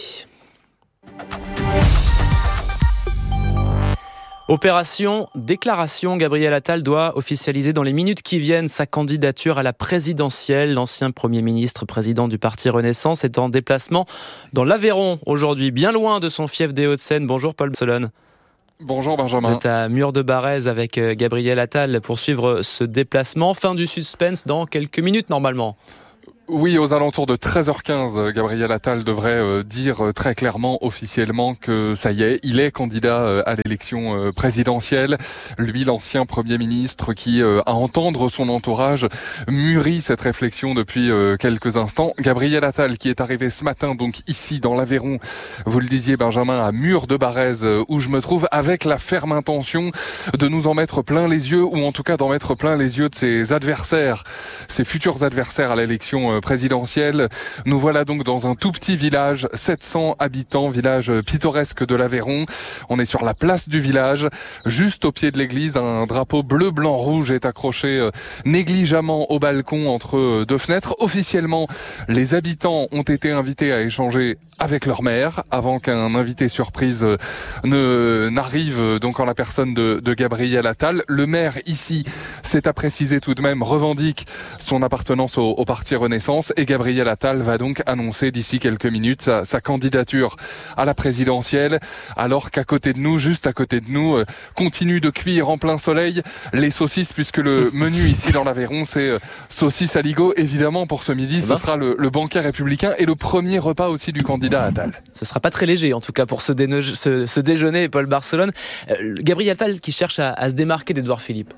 Opération déclaration, Gabriel Attal doit officialiser dans les minutes qui viennent sa candidature à la présidentielle. L'ancien Premier ministre, président du parti Renaissance, est en déplacement dans l'Aveyron aujourd'hui, bien loin de son fief des Hauts-de-Seine. Bonjour Paul Barcelone. Bonjour Benjamin. Vous êtes à Mur-de-Barrez avec Gabriel Attal pour suivre ce déplacement. Fin du suspense dans quelques minutes normalement. Oui, aux alentours de 13h15, Gabriel Attal devrait dire très clairement, officiellement, que ça y est, il est candidat à l'élection présidentielle. Lui, l'ancien Premier ministre, qui, à entendre son entourage, mûrit cette réflexion depuis quelques instants. Gabriel Attal, qui est arrivé ce matin, donc ici, dans l'Aveyron, vous le disiez, Benjamin, à Mur-de-Barrez, où je me trouve, avec la ferme intention de nous en mettre plein les yeux, ou en tout cas d'en mettre plein les yeux de ses adversaires, ses futurs adversaires à l'élection présidentielle. Nous voilà donc dans un tout petit village, 700 habitants, village pittoresque de l'Aveyron. On est sur la place du village, juste au pied de l'église. Un drapeau bleu, blanc, rouge est accroché négligemment au balcon entre 2 fenêtres. Officiellement, les habitants ont été invités à échanger avec leur maire avant qu'un invité surprise n'arrive donc en la personne de Gabriel Attal. Le maire ici, c'est à préciser tout de même, revendique son appartenance au parti Renaissance et Gabriel Attal va donc annoncer d'ici quelques minutes sa candidature à la présidentielle, alors qu'à côté de nous, juste à côté de nous, continue de cuire en plein soleil les saucisses, puisque le menu ici dans l'Aveyron, c'est saucisses aligot. Évidemment, pour ce midi, ce sera le banquet républicain et le premier repas aussi du candidat Attal. Ce sera pas très léger, en tout cas, pour ce déjeuner, Paul Barcelone. Gabriel Attal qui cherche à se démarquer d'Édouard Philippe.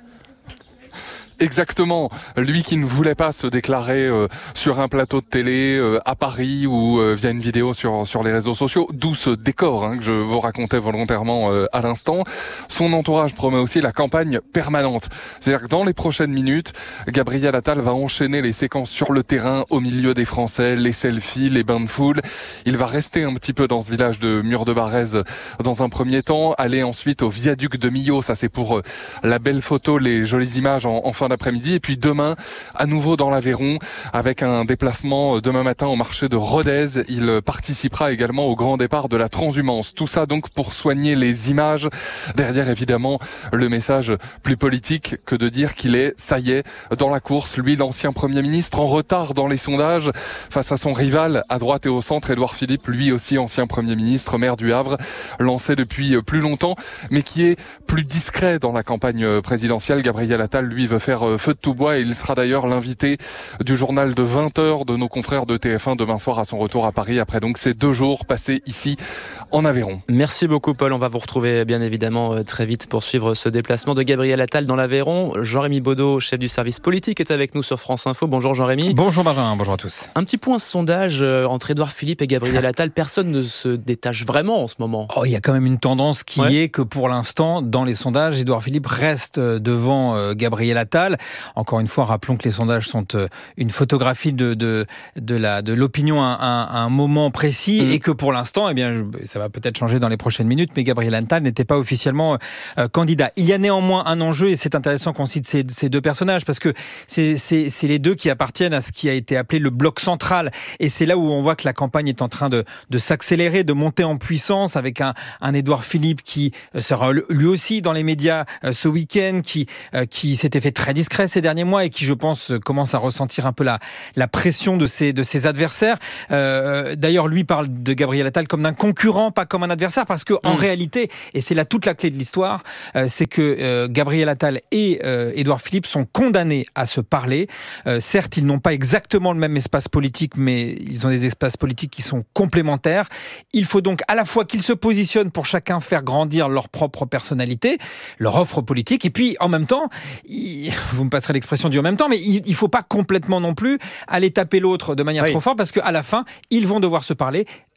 Exactement, lui qui ne voulait pas se déclarer sur un plateau de télé à Paris ou via une vidéo sur les réseaux sociaux, d'où ce décor que je vous racontais volontairement à l'instant. Son entourage promet aussi la campagne permanente. C'est-à-dire que dans les prochaines minutes, Gabriel Attal va enchaîner les séquences sur le terrain, au milieu des Français, les selfies, les bains de foule. Il va rester un petit peu dans ce village de Mur-de-Barrez dans un premier temps, aller ensuite au viaduc de Millau, ça c'est pour la belle photo, les jolies images en fin d'après-midi, et puis demain à nouveau dans l'Aveyron avec un déplacement demain matin au marché de Rodez. Il participera également au grand départ de la transhumance. Tout ça donc pour soigner les images. Derrière évidemment le message plus politique que de dire qu'il est, ça y est, dans la course. Lui, l'ancien Premier ministre, en retard dans les sondages face à son rival à droite et au centre, Édouard Philippe, lui aussi ancien Premier ministre, maire du Havre, lancé depuis plus longtemps, mais qui est plus discret dans la campagne présidentielle. Gabriel Attal, lui, veut faire feu de tout bois et il sera d'ailleurs l'invité du journal de 20h de nos confrères de TF1 demain soir à son retour à Paris, après donc ces 2 jours passés ici en Aveyron. Merci beaucoup Paul, on va vous retrouver bien évidemment très vite pour suivre ce déplacement de Gabriel Attal dans l'Aveyron. Jean-Rémy Baudot, chef du service politique, est avec nous sur France Info. Bonjour Jean-Rémy. Bonjour Benjamin, bonjour à tous. Un petit point sondage entre Édouard Philippe et Gabriel Attal, personne ne se détache vraiment en ce moment. Il y a quand même une tendance qui est que pour l'instant, dans les sondages, Édouard Philippe reste devant Gabriel Attal. Encore une fois, rappelons que les sondages sont une photographie de l'opinion à un moment précis et que pour l'instant, ça va peut-être changer dans les prochaines minutes, mais Gabriel Attal n'était pas officiellement candidat. Il y a néanmoins un enjeu et c'est intéressant qu'on cite ces 2 personnages parce que c'est les 2 qui appartiennent à ce qui a été appelé le bloc central et c'est là où on voit que la campagne est en train de s'accélérer, de monter en puissance avec un Édouard Philippe qui sera lui aussi dans les médias ce week-end, qui s'était fait très discret ces derniers mois et qui, je pense, commence à ressentir un peu la pression de ses adversaires. D'ailleurs, lui parle de Gabriel Attal comme d'un concurrent, pas comme un adversaire, parce que en réalité, et c'est là toute la clé de l'histoire, c'est que Gabriel Attal et Édouard Philippe sont condamnés à se parler. Certes, ils n'ont pas exactement le même espace politique, mais ils ont des espaces politiques qui sont complémentaires. Il faut donc à la fois qu'ils se positionnent pour chacun faire grandir leur propre personnalité, leur offre politique, et puis en même temps, vous me passerez l'expression du en même temps, mais il faut pas complètement non plus aller taper l'autre de manière trop forte, parce qu'à la fin, ils vont devoir se parler.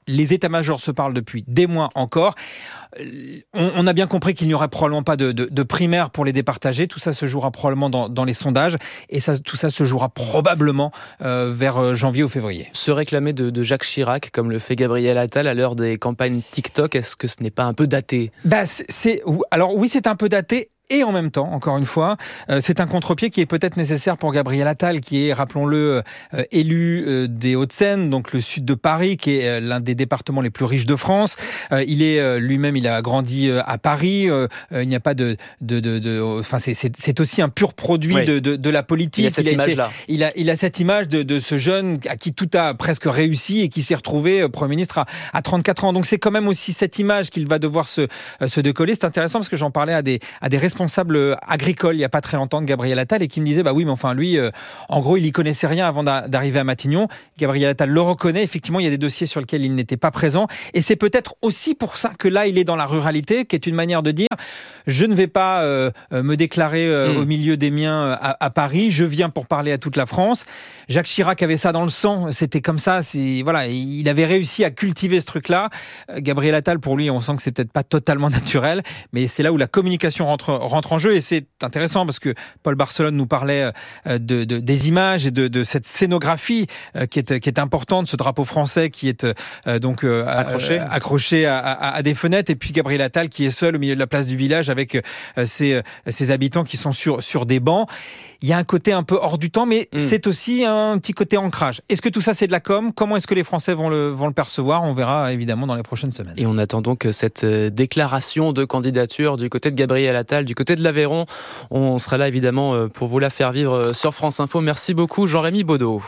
Les états-majors se parlent depuis des mois encore. On a bien compris qu'il n'y aurait probablement pas de primaire pour les départager. Tout ça se jouera probablement dans les sondages. Et tout ça se jouera probablement vers janvier ou février. Se réclamer de Jacques Chirac, comme le fait Gabriel Attal à l'heure des campagnes TikTok, est-ce que ce n'est pas un peu daté ? Alors oui, c'est un peu daté. Et en même temps, encore une fois, c'est un contre-pied qui est peut-être nécessaire pour Gabriel Attal, qui est, rappelons-le, élu des Hauts-de-Seine, donc le sud de Paris, qui est l'un des départements les plus riches de France. Il est lui-même, il a grandi à Paris. Il n'y a pas enfin, c'est aussi un pur produit de la politique. Il y a cette image-là. Il a cette image de ce jeune à qui tout a presque réussi et qui s'est retrouvé Premier ministre à 34 ans. Donc c'est quand même aussi cette image qu'il va devoir se décoller. C'est intéressant parce que j'en parlais à des responsable agricole il n'y a pas très longtemps de Gabriel Attal et qui me disait oui mais enfin lui en gros il y connaissait rien avant d'arriver à Matignon. Gabriel Attal le reconnaît, effectivement il y a des dossiers sur lesquels il n'était pas présent et c'est peut-être aussi pour ça que là il est dans la ruralité, qui est une manière de dire je ne vais pas me déclarer au milieu des miens à Paris, je viens pour parler à toute la France. Jacques Chirac avait ça dans le sang, c'était comme ça, il avait réussi à cultiver ce truc-là. Gabriel Attal, pour lui, on sent que c'est peut-être pas totalement naturel, mais c'est là où la communication rentre en jeu et c'est intéressant parce que Paul Barcelone nous parlait des images et de cette scénographie qui est importante, ce drapeau français qui est donc accroché à des fenêtres et puis Gabriel Attal qui est seul au milieu de la place du village avec ses habitants qui sont sur des bancs. Il y a un côté un peu hors du temps, mais c'est aussi un petit côté ancrage. Est-ce que tout ça c'est de la com ? Comment est-ce que les Français vont le percevoir ? On verra évidemment dans les prochaines semaines. Et on attend donc cette déclaration de candidature du côté de Gabriel Attal, du côté de l'Aveyron. On sera là évidemment pour vous la faire vivre sur France Info. Merci beaucoup Jean-Rémy Baudot.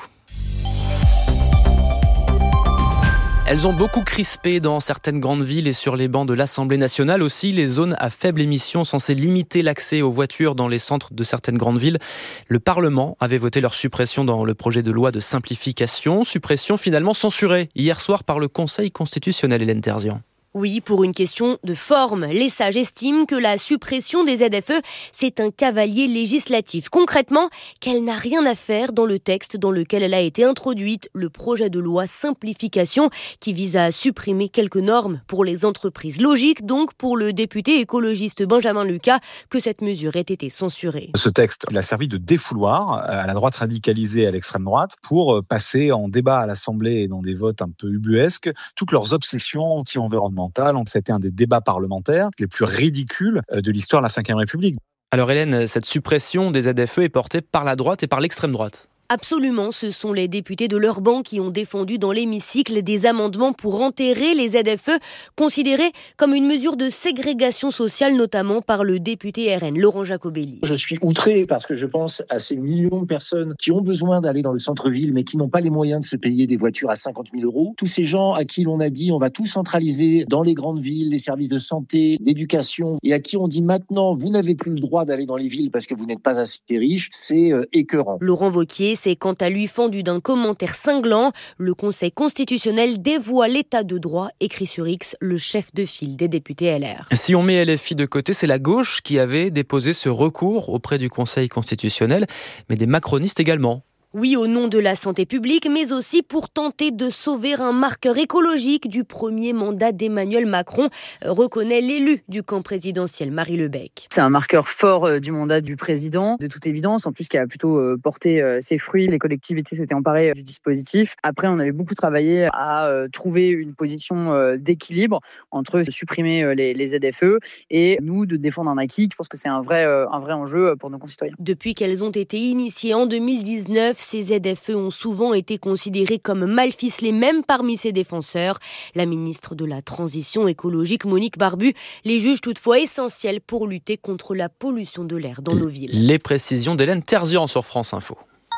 Elles ont beaucoup crispé dans certaines grandes villes et sur les bancs de l'Assemblée nationale aussi. Les zones à faible émission censées limiter l'accès aux voitures dans les centres de certaines grandes villes. Le Parlement avait voté leur suppression dans le projet de loi de simplification. Suppression finalement censurée hier soir par le Conseil constitutionnel, Hélène Terzian. Oui, pour une question de forme. Les sages estiment que la suppression des ZFE, c'est un cavalier législatif. Concrètement, qu'elle n'a rien à faire dans le texte dans lequel elle a été introduite, le projet de loi simplification qui vise à supprimer quelques normes pour les entreprises. Logique donc pour le député écologiste Benjamin Lucas que cette mesure ait été censurée. Ce texte, il a servi de défouloir à la droite radicalisée et à l'extrême droite pour passer en débat à l'Assemblée et dans des votes un peu ubuesques toutes leurs obsessions anti-environnementales. C'était un des débats parlementaires les plus ridicules de l'histoire de la Ve République. Alors Hélène, cette suppression des ZFE est portée par la droite et par l'extrême droite. Absolument, ce sont les députés de leur banc qui ont défendu dans l'hémicycle des amendements pour enterrer les ZFE, considérés comme une mesure de ségrégation sociale, notamment par le député RN, Laurent Jacobelli. Je suis outré parce que je pense à ces millions de personnes qui ont besoin d'aller dans le centre-ville, mais qui n'ont pas les moyens de se payer des voitures à 50 000 €. Tous ces gens à qui l'on a dit on va tout centraliser dans les grandes villes, les services de santé, d'éducation, et à qui on dit maintenant vous n'avez plus le droit d'aller dans les villes parce que vous n'êtes pas assez riches, c'est écœurant. Laurent Wauquiez s'est quant à lui fendu d'un commentaire cinglant. Le Conseil constitutionnel dévoie l'état de droit, écrit sur X le chef de file des députés LR. Si on met LFI de côté, c'est la gauche qui avait déposé ce recours auprès du Conseil constitutionnel, mais des macronistes également. Oui, au nom de la santé publique, mais aussi pour tenter de sauver un marqueur écologique du premier mandat d'Emmanuel Macron, reconnaît l'élu du camp présidentiel, Marie Lebec. C'est un marqueur fort du mandat du président, de toute évidence, en plus qui a plutôt porté ses fruits. Les collectivités s'étaient emparées du dispositif. Après, on avait beaucoup travaillé à trouver une position d'équilibre entre supprimer les ZFE et nous de défendre un acquis. Je pense que c'est un vrai enjeu pour nos concitoyens. Depuis qu'elles ont été initiées en 2019, ces ZFE ont souvent été considérés comme mal ficelés, même parmi ses défenseurs. La ministre de la Transition écologique, Monique Barbu, les juge toutefois essentiels pour lutter contre la pollution de l'air dans nos villes. Les précisions d'Hélène Terzian sur France Info.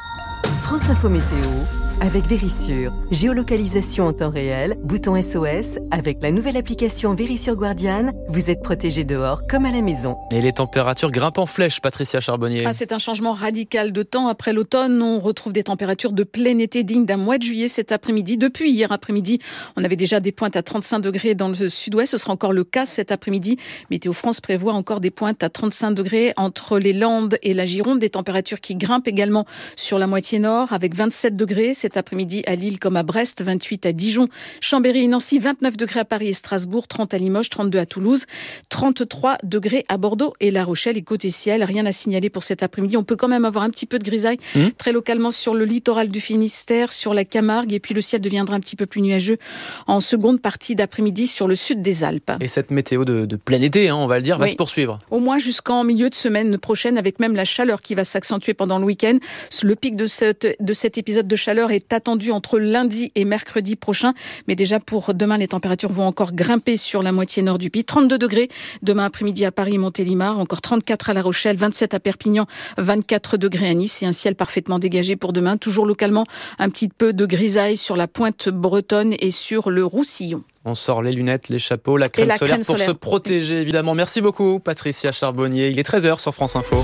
France Info Météo avec Vérissure. Géolocalisation en temps réel, bouton SOS. Avec la nouvelle application Vérissure Guardian, vous êtes protégé dehors comme à la maison. Et les températures grimpent en flèche, Patricia Charbonnier. C'est un changement radical de temps. Après l'automne, on retrouve des températures de plein été dignes d'un mois de juillet cet après-midi. Depuis hier après-midi, on avait déjà des pointes à 35 degrés dans le sud-ouest. Ce sera encore le cas cet après-midi. Météo France prévoit encore des pointes à 35 degrés entre les Landes et la Gironde. Des températures qui grimpent également sur la moitié nord avec 27 degrés cet cet après-midi à Lille comme à Brest, 28 à Dijon, Chambéry et Nancy, 29 degrés à Paris et Strasbourg, 30 à Limoges, 32 à Toulouse, 33 degrés à Bordeaux et La Rochelle. Et côté ciel, rien à signaler pour cet après-midi. On peut quand même avoir un petit peu de grisaille très localement sur le littoral du Finistère, sur la Camargue, et puis le ciel deviendra un petit peu plus nuageux en seconde partie d'après-midi sur le sud des Alpes. Et cette météo de plein été, on va le dire, va se poursuivre. Au moins jusqu'en milieu de semaine prochaine, avec même la chaleur qui va s'accentuer pendant le week-end. Le pic de cet épisode de chaleur est attendu entre lundi et mercredi prochain. Mais déjà pour demain, les températures vont encore grimper sur la moitié nord du pays. 32 degrés demain après-midi à Paris et Montélimar, encore 34 à La Rochelle, 27 à Perpignan, 24 degrés à Nice et un ciel parfaitement dégagé pour demain. Toujours localement, un petit peu de grisaille sur la pointe bretonne et sur le Roussillon. On sort les lunettes, les chapeaux, la crème solaire pour se protéger, évidemment. Merci beaucoup, Patricia Charbonnier. Il est 13h sur France Info.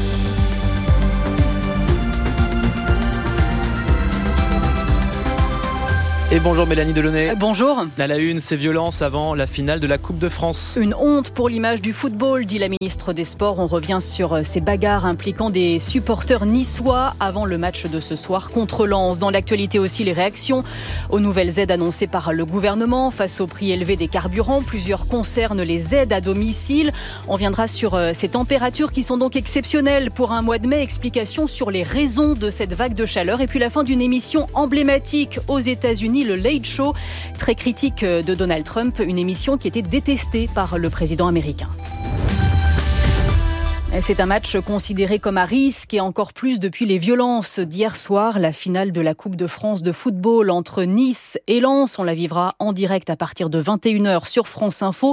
Et bonjour Mélanie Delaunay. Bonjour. À la une, ces violences avant la finale de la Coupe de France. Une honte pour l'image du football, dit la ministre des Sports. On revient sur ces bagarres impliquant des supporters niçois avant le match de ce soir contre Lens. Dans l'actualité aussi, les réactions aux nouvelles aides annoncées par le gouvernement face au prix élevé des carburants. Plusieurs concernent les aides à domicile. On viendra sur ces températures qui sont donc exceptionnelles pour un mois de mai. Explication sur les raisons de cette vague de chaleur. Et puis la fin d'une émission emblématique aux États-Unis, le Late Show, très critique de Donald Trump, une émission qui était détestée par le président américain. C'est un match considéré comme à risque et encore plus depuis les violences d'hier soir. La finale de la Coupe de France de football entre Nice et Lens. On la vivra en direct à partir de 21h sur France Info.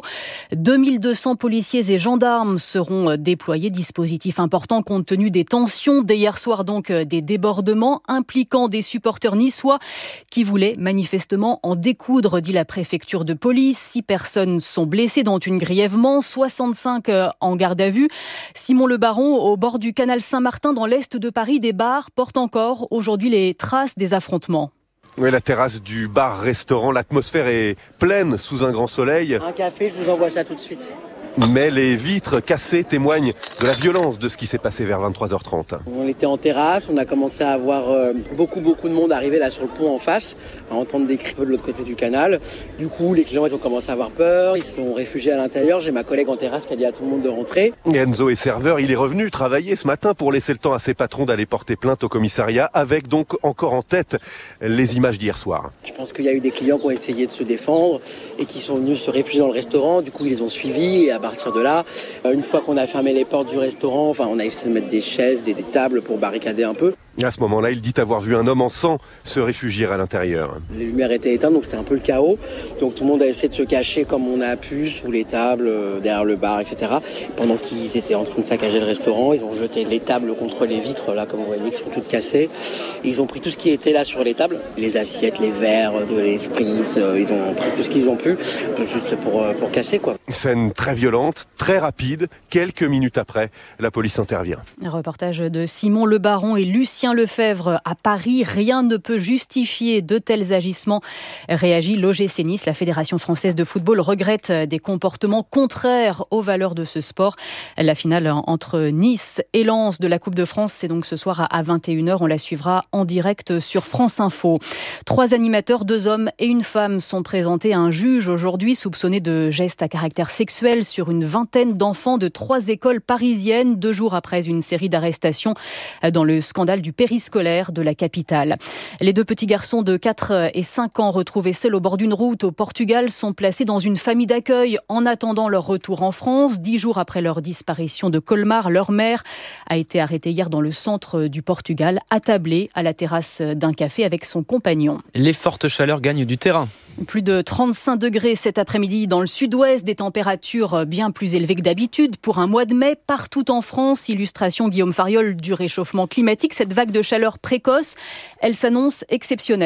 2200 policiers et gendarmes seront déployés. Dispositif important compte tenu des tensions. Dès hier soir donc des débordements impliquant des supporters niçois qui voulaient manifestement en découdre, dit la préfecture de police. 6 personnes sont blessées, dont une grièvement, 65 en garde à vue. Simon Le Baron, au bord du canal Saint-Martin dans l'est de Paris, des bars portent encore aujourd'hui les traces des affrontements. Oui, la terrasse du bar-restaurant, l'atmosphère est pleine sous un grand soleil. Un café, je vous envoie ça tout de suite. Mais les vitres cassées témoignent de la violence de ce qui s'est passé vers 23h30. On était en terrasse, on a commencé à voir beaucoup de monde arriver là sur le pont en face, à entendre des cris de l'autre côté du canal. Du coup, les clients, ils ont commencé à avoir peur, ils se sont réfugiés à l'intérieur. J'ai ma collègue en terrasse qui a dit à tout le monde de rentrer. Enzo est serveur, il est revenu travailler ce matin pour laisser le temps à ses patrons d'aller porter plainte au commissariat, avec donc encore en tête les images d'hier soir. Je pense qu'il y a eu des clients qui ont essayé de se défendre et qui sont venus se réfugier dans le restaurant. Du coup, ils les ont suivis et à partir de là, une fois qu'on a fermé les portes du restaurant, on a essayé de mettre des chaises, des tables pour barricader un peu. À ce moment-là, il dit avoir vu un homme en sang se réfugier à l'intérieur. Les lumières étaient éteintes, donc c'était un peu le chaos. Donc tout le monde a essayé de se cacher comme on a pu, sous les tables, derrière le bar, etc. Pendant qu'ils étaient en train de saccager le restaurant, ils ont jeté les tables contre les vitres, là, comme vous voyez, qui sont toutes cassées. Ils ont pris tout ce qui était là sur les tables, les assiettes, les verres, les spritz, ils ont pris tout ce qu'ils ont pu, juste pour casser, quoi. Scène très violente, très rapide. Quelques minutes après, la police intervient. Un reportage de Simon Le Baron et Lucien Lefebvre à Paris. Rien ne peut justifier de tels agissements. Réagit l'OGC Nice. La Fédération française de football regrette des comportements contraires aux valeurs de ce sport. La finale entre Nice et Lens de la Coupe de France, c'est donc ce soir à 21h. On la suivra en direct sur France Info. 3 animateurs, 2 hommes et une femme sont présentés à un juge aujourd'hui, soupçonnés de gestes à caractère sexuel sur une vingtaine d'enfants de 3 écoles parisiennes, 2 jours après une série d'arrestations dans le scandale du périscolaire de la capitale. Les 2 petits garçons de 4 et 5 ans retrouvés seuls au bord d'une route au Portugal sont placés dans une famille d'accueil en attendant leur retour en France. 10 jours après leur disparition de Colmar, leur mère a été arrêtée hier dans le centre du Portugal, attablée à la terrasse d'un café avec son compagnon. Les fortes chaleurs gagnent du terrain. Plus de 35 degrés cet après-midi dans le sud-ouest, des températures bien plus élevées que d'habitude pour un mois de mai partout en France. Illustration Guillaume Fariol du réchauffement climatique. Cette vague de chaleur précoce, elle s'annonce exceptionnelle.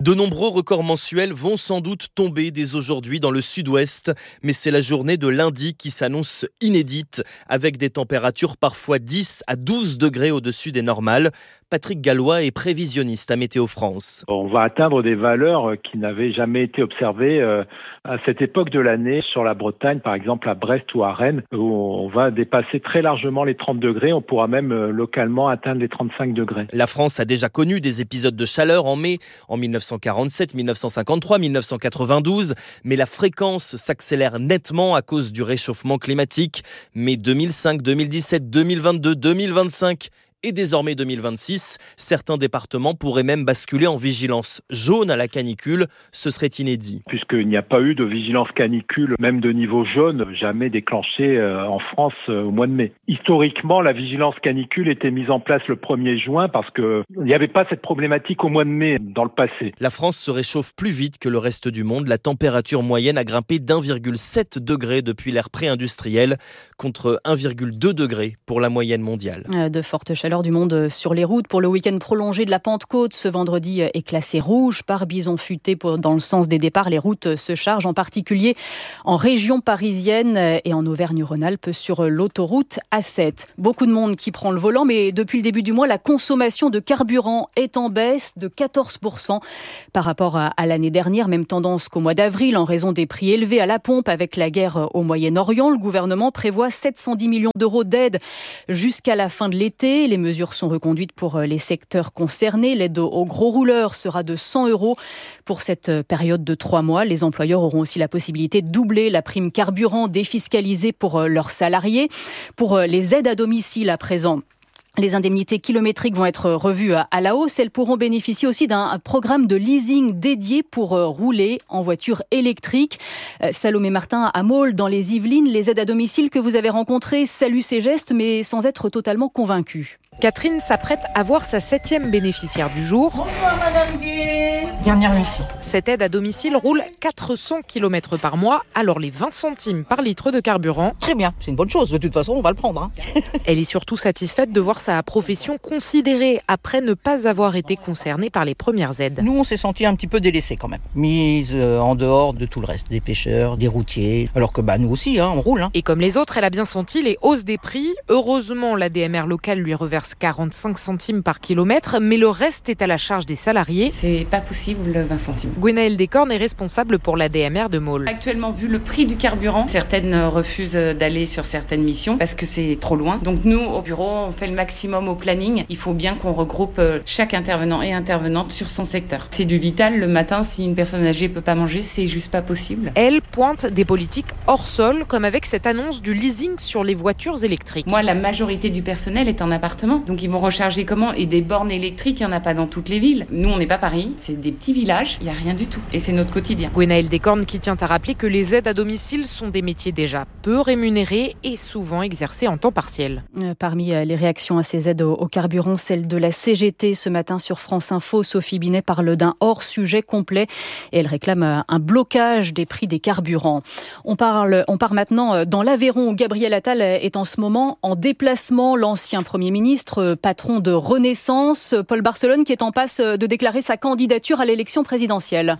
De nombreux records mensuels vont sans doute tomber dès aujourd'hui dans le sud-ouest, mais c'est la journée de lundi qui s'annonce inédite, avec des températures parfois 10 à 12 degrés au-dessus des normales. Patrick Gallois est prévisionniste à Météo France. On va atteindre des valeurs qui n'avaient jamais été observées à cette époque de l'année sur la Bretagne, par exemple à Brest ou à Rennes, où on va dépasser très largement les 30 degrés. On pourra même localement atteindre les 35 degrés. La France a déjà connu des épisodes de chaleur en mai, en 1947, 1953, 1992, mais la fréquence s'accélère nettement à cause du réchauffement climatique. Mai 2005, 2017, 2022, 2025 et désormais 2026, certains départements pourraient même basculer en vigilance jaune à la canicule. Ce serait inédit. Puisqu'il n'y a pas eu de vigilance canicule, même de niveau jaune, jamais déclenchée en France au mois de mai. Historiquement, la vigilance canicule était mise en place le 1er juin parce qu'il n'y avait pas cette problématique au mois de mai dans le passé. La France se réchauffe plus vite que le reste du monde. La température moyenne a grimpé d'1,7 degré depuis l'ère pré-industrielle, contre 1,2 degré pour la moyenne mondiale. De fortes chaleurs du monde sur les routes pour le week-end prolongé de la Pentecôte. Ce vendredi est classé rouge par bison futé dans le sens des départs. Les routes se chargent, en particulier en région parisienne et en Auvergne-Rhône-Alpes sur l'autoroute A7. Beaucoup de monde qui prend le volant, mais depuis le début du mois, la consommation de carburant est en baisse de 14% par rapport à l'année dernière. Même tendance qu'au mois d'avril, en raison des prix élevés à la pompe avec la guerre au Moyen-Orient. Le gouvernement prévoit 710 millions d'euros d'aide jusqu'à la fin de l'été. Les mesures sont reconduites pour les secteurs concernés. L'aide aux gros rouleurs sera de 100 € pour cette période de 3 mois. Les employeurs auront aussi la possibilité de doubler la prime carburant défiscalisée pour leurs salariés. Pour les aides à domicile à présent, les indemnités kilométriques vont être revues à la hausse. Elles pourront bénéficier aussi d'un programme de leasing dédié pour rouler en voiture électrique. Salomé Martin à Maule, dans les Yvelines, les aides à domicile que vous avez rencontrées saluent ces gestes, mais sans être totalement convaincus. Catherine s'apprête à voir sa 7e bénéficiaire du jour. Bonjour Madame Gué. Dernière mission. Cette aide à domicile roule 400 km par mois, alors les 20 centimes par litre de carburant. Très bien, c'est une bonne chose. De toute façon, on va le prendre. Elle est surtout satisfaite de voir sa profession considérée après ne pas avoir été concernée par les premières aides. Nous, on s'est senti un petit peu délaissés quand même. Mise en dehors de tout le reste, des pêcheurs, des routiers. Alors que nous aussi, on roule. Et comme les autres, elle a bien senti les hausses des prix. Heureusement, la DMR locale lui reverse 45 centimes par kilomètre, mais le reste est à la charge des salariés. C'est pas possible, 20 centimes. Gwenaëlle Descornes est responsable pour la DMR de Maule. Actuellement, vu le prix du carburant, certaines refusent d'aller sur certaines missions parce que c'est trop loin. Donc nous, au bureau, on fait le maximum au planning. Il faut bien qu'on regroupe chaque intervenant et intervenante sur son secteur. C'est du vital. Le matin, si une personne âgée peut pas manger, c'est juste pas possible. Elle pointe des politiques hors sol, comme avec cette annonce du leasing sur les voitures électriques. Moi, la majorité du personnel est en appartement. Donc ils vont recharger comment ? Et des bornes électriques, il n'y en a pas dans toutes les villes. Nous, on n'est pas Paris, c'est des petits villages, il n'y a rien du tout. Et c'est notre quotidien. Gwenaëlle Descornes qui tient à rappeler que les aides à domicile sont des métiers déjà peu rémunérés et souvent exercés en temps partiel. Parmi les réactions à ces aides au carburant, celle de la CGT ce matin sur France Info. Sophie Binet parle d'un hors-sujet complet et elle réclame un blocage des prix des carburants. On part maintenant dans l'Aveyron où Gabriel Attal est en ce moment en déplacement. L'ancien Premier ministre, patron de Renaissance, Paul Barcelone, qui est en passe de déclarer sa candidature à l'élection présidentielle.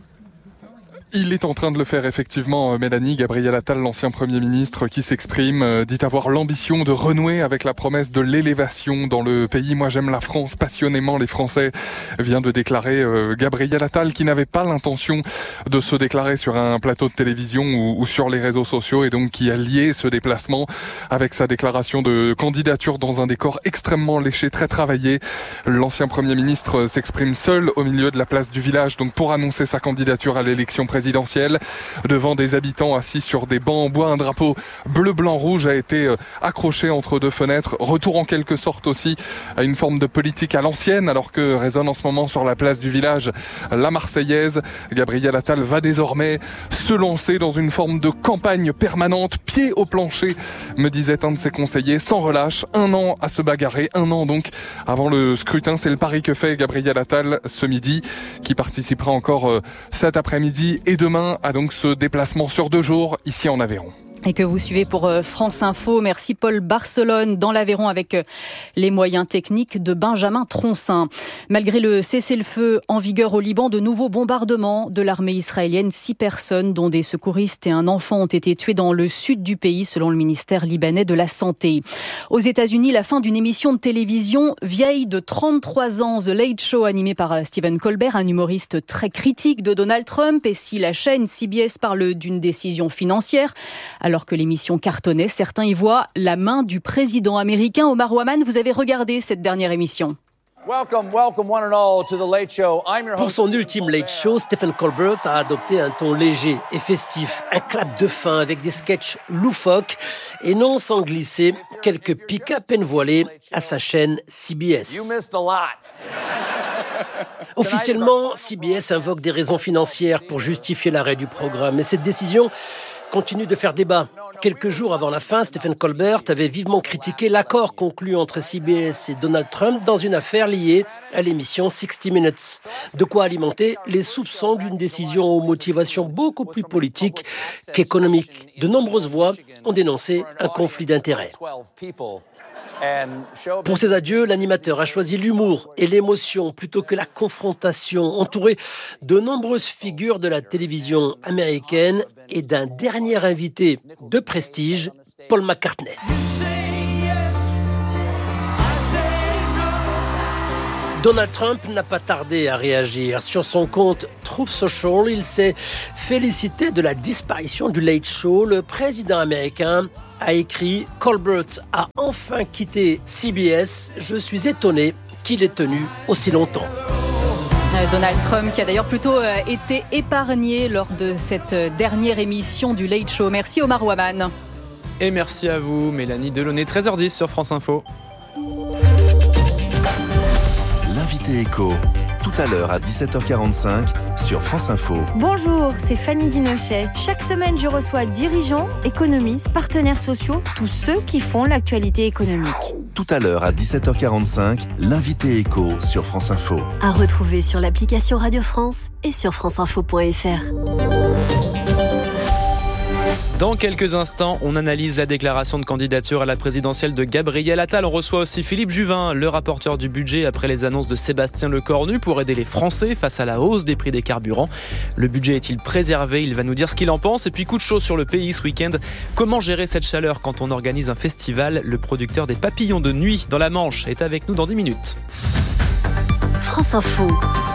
Il est en train de le faire effectivement, Mélanie. Gabriel Attal, l'ancien Premier ministre qui s'exprime, dit avoir l'ambition de renouer avec la promesse de l'élévation dans le pays. Moi j'aime la France passionnément, les Français, vient de déclarer Gabriel Attal, qui n'avait pas l'intention de se déclarer sur un plateau de télévision ou sur les réseaux sociaux, et donc qui a lié ce déplacement avec sa déclaration de candidature dans un décor extrêmement léché, très travaillé. L'ancien Premier ministre s'exprime seul au milieu de la place du village, donc pour annoncer sa candidature à l'élection présidentielle, devant des habitants assis sur des bancs en bois. Un drapeau bleu, blanc, rouge a été accroché entre deux fenêtres. Retour en quelque sorte aussi à une forme de politique à l'ancienne, alors que résonne en ce moment sur la place du village la Marseillaise. Gabriel Attal va désormais se lancer dans une forme de campagne permanente, pied au plancher, me disait un de ses conseillers, sans relâche. 1 an à se bagarrer, 1 an donc avant le scrutin. C'est le pari que fait Gabriel Attal ce midi, qui participera encore cet après-midi et demain à donc ce déplacement sur 2 jours ici en Aveyron. et que vous suivez pour France Info. Merci Paul Barcelone dans l'Aveyron avec les moyens techniques de Benjamin Troncin. Malgré le cessez-le-feu en vigueur au Liban, de nouveaux bombardements de l'armée israélienne. 6 personnes, dont des secouristes et un enfant, ont été tuées dans le sud du pays, selon le ministère libanais de la Santé. Aux États-Unis, la fin d'une émission de télévision vieille de 33 ans, The Late Show, animé par Stephen Colbert, un humoriste très critique de Donald Trump. Et si la chaîne CBS parle d'une décision financière, alors que l'émission cartonnait, certains y voient la main du président américain. Omar Ouaman, vous avez regardé cette dernière émission. Pour son ultime Late Show, Stephen Colbert a adopté un ton léger et festif, un clap de fin avec des sketchs loufoques et non sans glisser quelques pics à peine voilés à sa chaîne CBS. Officiellement, CBS invoque des raisons financières pour justifier l'arrêt du programme, mais cette décision continue de faire débat. Quelques jours avant la fin, Stephen Colbert avait vivement critiqué l'accord conclu entre CBS et Donald Trump dans une affaire liée à l'émission 60 Minutes. De quoi alimenter les soupçons d'une décision aux motivations beaucoup plus politiques qu'économiques. De nombreuses voix ont dénoncé un conflit d'intérêts. Pour ses adieux, l'animateur a choisi l'humour et l'émotion plutôt que la confrontation, entouré de nombreuses figures de la télévision américaine et d'un dernier invité de prestige, Paul McCartney. Donald Trump n'a pas tardé à réagir. Sur son compte Truth Social, il s'est félicité de la disparition du Late Show. Le président américain a écrit « Colbert a enfin quitté CBS. Je suis étonné qu'il ait tenu aussi longtemps ». Donald Trump qui a d'ailleurs plutôt été épargné lors de cette dernière émission du Late Show. Merci Omar Ouaman. Et merci à vous Mélanie Delaunay, 13h10 sur France Info. L'invité éco, tout à l'heure à 17h45 sur France Info. Bonjour, c'est Fanny Guinochet. Chaque semaine, je reçois dirigeants, économistes, partenaires sociaux, tous ceux qui font l'actualité économique. Tout à l'heure à 17h45, l'invité éco sur France Info. À retrouver sur l'application Radio France et sur franceinfo.fr. Dans quelques instants, on analyse la déclaration de candidature à la présidentielle de Gabriel Attal. On reçoit aussi Philippe Juvin, le rapporteur du budget, après les annonces de Sébastien Lecornu pour aider les Français face à la hausse des prix des carburants. Le budget est-il préservé ? Il va nous dire ce qu'il en pense. Et puis coup de chaud sur le pays ce week-end. Comment gérer cette chaleur quand on organise un festival ? Le producteur des papillons de nuit dans la Manche est avec nous dans 10 minutes. France Info,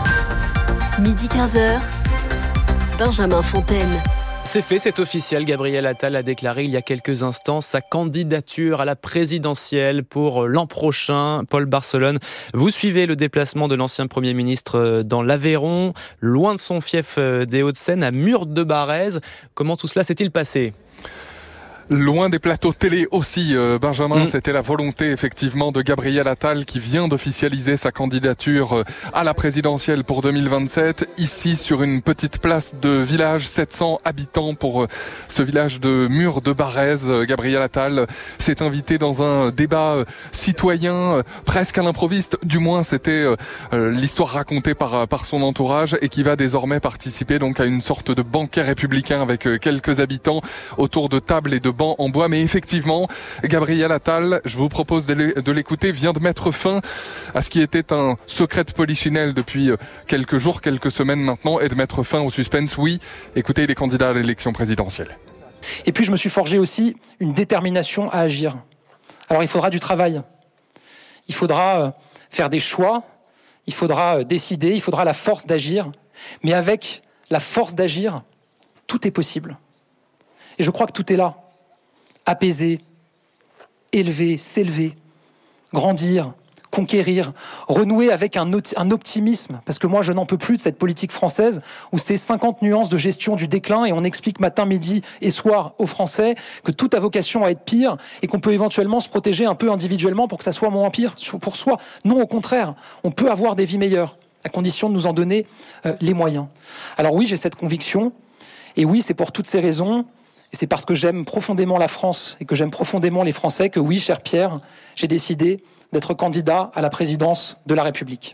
midi 15h, Benjamin Fontaine. C'est fait, c'est officiel. Gabriel Attal a déclaré il y a quelques instants sa candidature à la présidentielle pour l'an prochain. Paul Barcelone, vous suivez le déplacement de l'ancien Premier ministre dans l'Aveyron, loin de son fief des Hauts-de-Seine, à Mur-de-Barrez. Comment tout cela s'est-il passé ? Loin des plateaux télé aussi, Benjamin, c'était la volonté effectivement de Gabriel Attal qui vient d'officialiser sa candidature à la présidentielle pour 2027. Ici, sur une petite place de village, 700 habitants pour ce village de Mur-de-Barrez. Gabriel Attal s'est invité dans un débat citoyen presque à l'improviste. Du moins, c'était l'histoire racontée par son entourage et qui va désormais participer donc à une sorte de banquet républicain avec quelques habitants autour de tables et de banc en bois, mais effectivement, Gabriel Attal, je vous propose de l'écouter, vient de mettre fin à ce qui était un secret de polichinelle depuis quelques jours, quelques semaines maintenant, et de mettre fin au suspense. Oui, écoutez, il est candidat à l'élection présidentielle. Et puis je me suis forgé aussi une détermination à agir. Alors il faudra du travail, il faudra faire des choix, il faudra décider, il faudra la force d'agir, mais avec la force d'agir, tout est possible. Et je crois que tout est là. Apaiser, élever, s'élever, grandir, conquérir, renouer avec un optimisme. Parce que moi, je n'en peux plus de cette politique française où c'est 50 nuances de gestion du déclin et on explique matin, midi et soir aux Français que tout a vocation à être pire et qu'on peut éventuellement se protéger un peu individuellement pour que ça soit moins pire pour soi. Non, au contraire, on peut avoir des vies meilleures à condition de nous en donner les moyens. Alors oui, j'ai cette conviction et oui, c'est pour toutes ces raisons. Et c'est parce que j'aime profondément la France et que j'aime profondément les Français que oui, cher Pierre, j'ai décidé d'être candidat à la présidence de la République.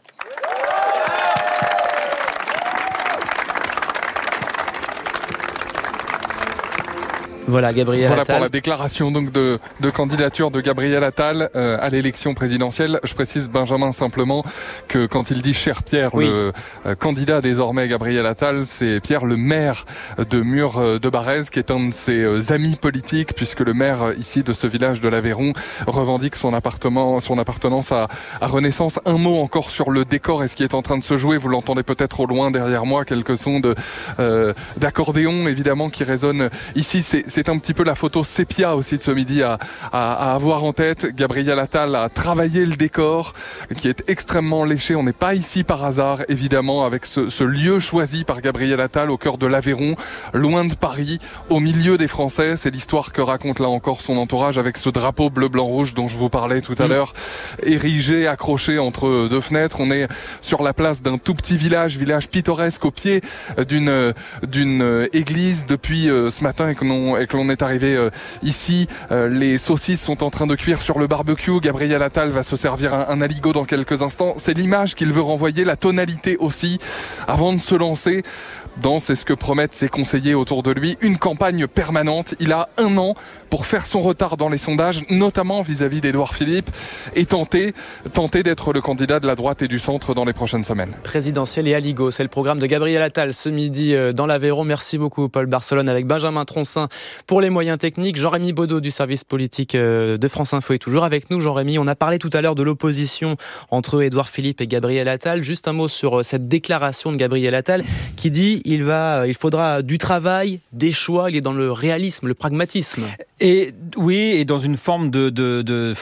Voilà, Gabriel Attal. Voilà pour la déclaration donc de candidature de Gabriel Attal à l'élection présidentielle. Je précise, Benjamin, simplement que quand il dit cher Pierre, le candidat désormais Gabriel Attal, c'est Pierre, le maire de Mur-de-Barrez, qui est un de ses amis politiques, puisque le maire ici de ce village de l'Aveyron revendique son appartenance à Renaissance. Un mot encore sur le décor et ce qui est en train de se jouer. Vous l'entendez peut-être au loin derrière moi, quelques sons d'accordéon évidemment qui résonnent ici. C'est un petit peu la photo sépia aussi de ce midi à avoir en tête. Gabriel Attal a travaillé le décor qui est extrêmement léché. On n'est pas ici par hasard évidemment, avec ce lieu choisi par Gabriel Attal au cœur de l'Aveyron, loin de Paris, au milieu des Français. C'est l'histoire que raconte là encore son entourage, avec ce drapeau bleu-blanc-rouge dont je vous parlais tout à l'heure, érigé, accroché entre deux fenêtres. On est sur la place d'un tout petit village pittoresque au pied d'une église. Depuis ce matin et que l'on est arrivé ici, les saucisses sont en train de cuire sur le barbecue. Gabriel Attal va se servir un aligot dans quelques instants. C'est l'image qu'il veut renvoyer, la tonalité aussi, avant de se lancer dans, c'est ce que promettent ses conseillers autour de lui, une campagne permanente. Il a 1 an pour faire son retard dans les sondages, notamment vis-à-vis d'Édouard Philippe, et tenter d'être le candidat de la droite et du centre dans les prochaines semaines. Présidentiel et aligot, c'est le programme de Gabriel Attal ce midi dans l'Aveyron. Merci beaucoup Paul Barcelone, avec Benjamin Troncin pour les moyens techniques. Jean-Rémy Baudot du service politique de France Info est toujours avec nous. Jean-Rémy, on a parlé tout à l'heure de l'opposition entre Édouard Philippe et Gabriel Attal. Juste un mot sur cette déclaration de Gabriel Attal qui dit il faudra du travail, des choix. Il est dans le réalisme, le pragmatisme. Et oui, et dans une forme de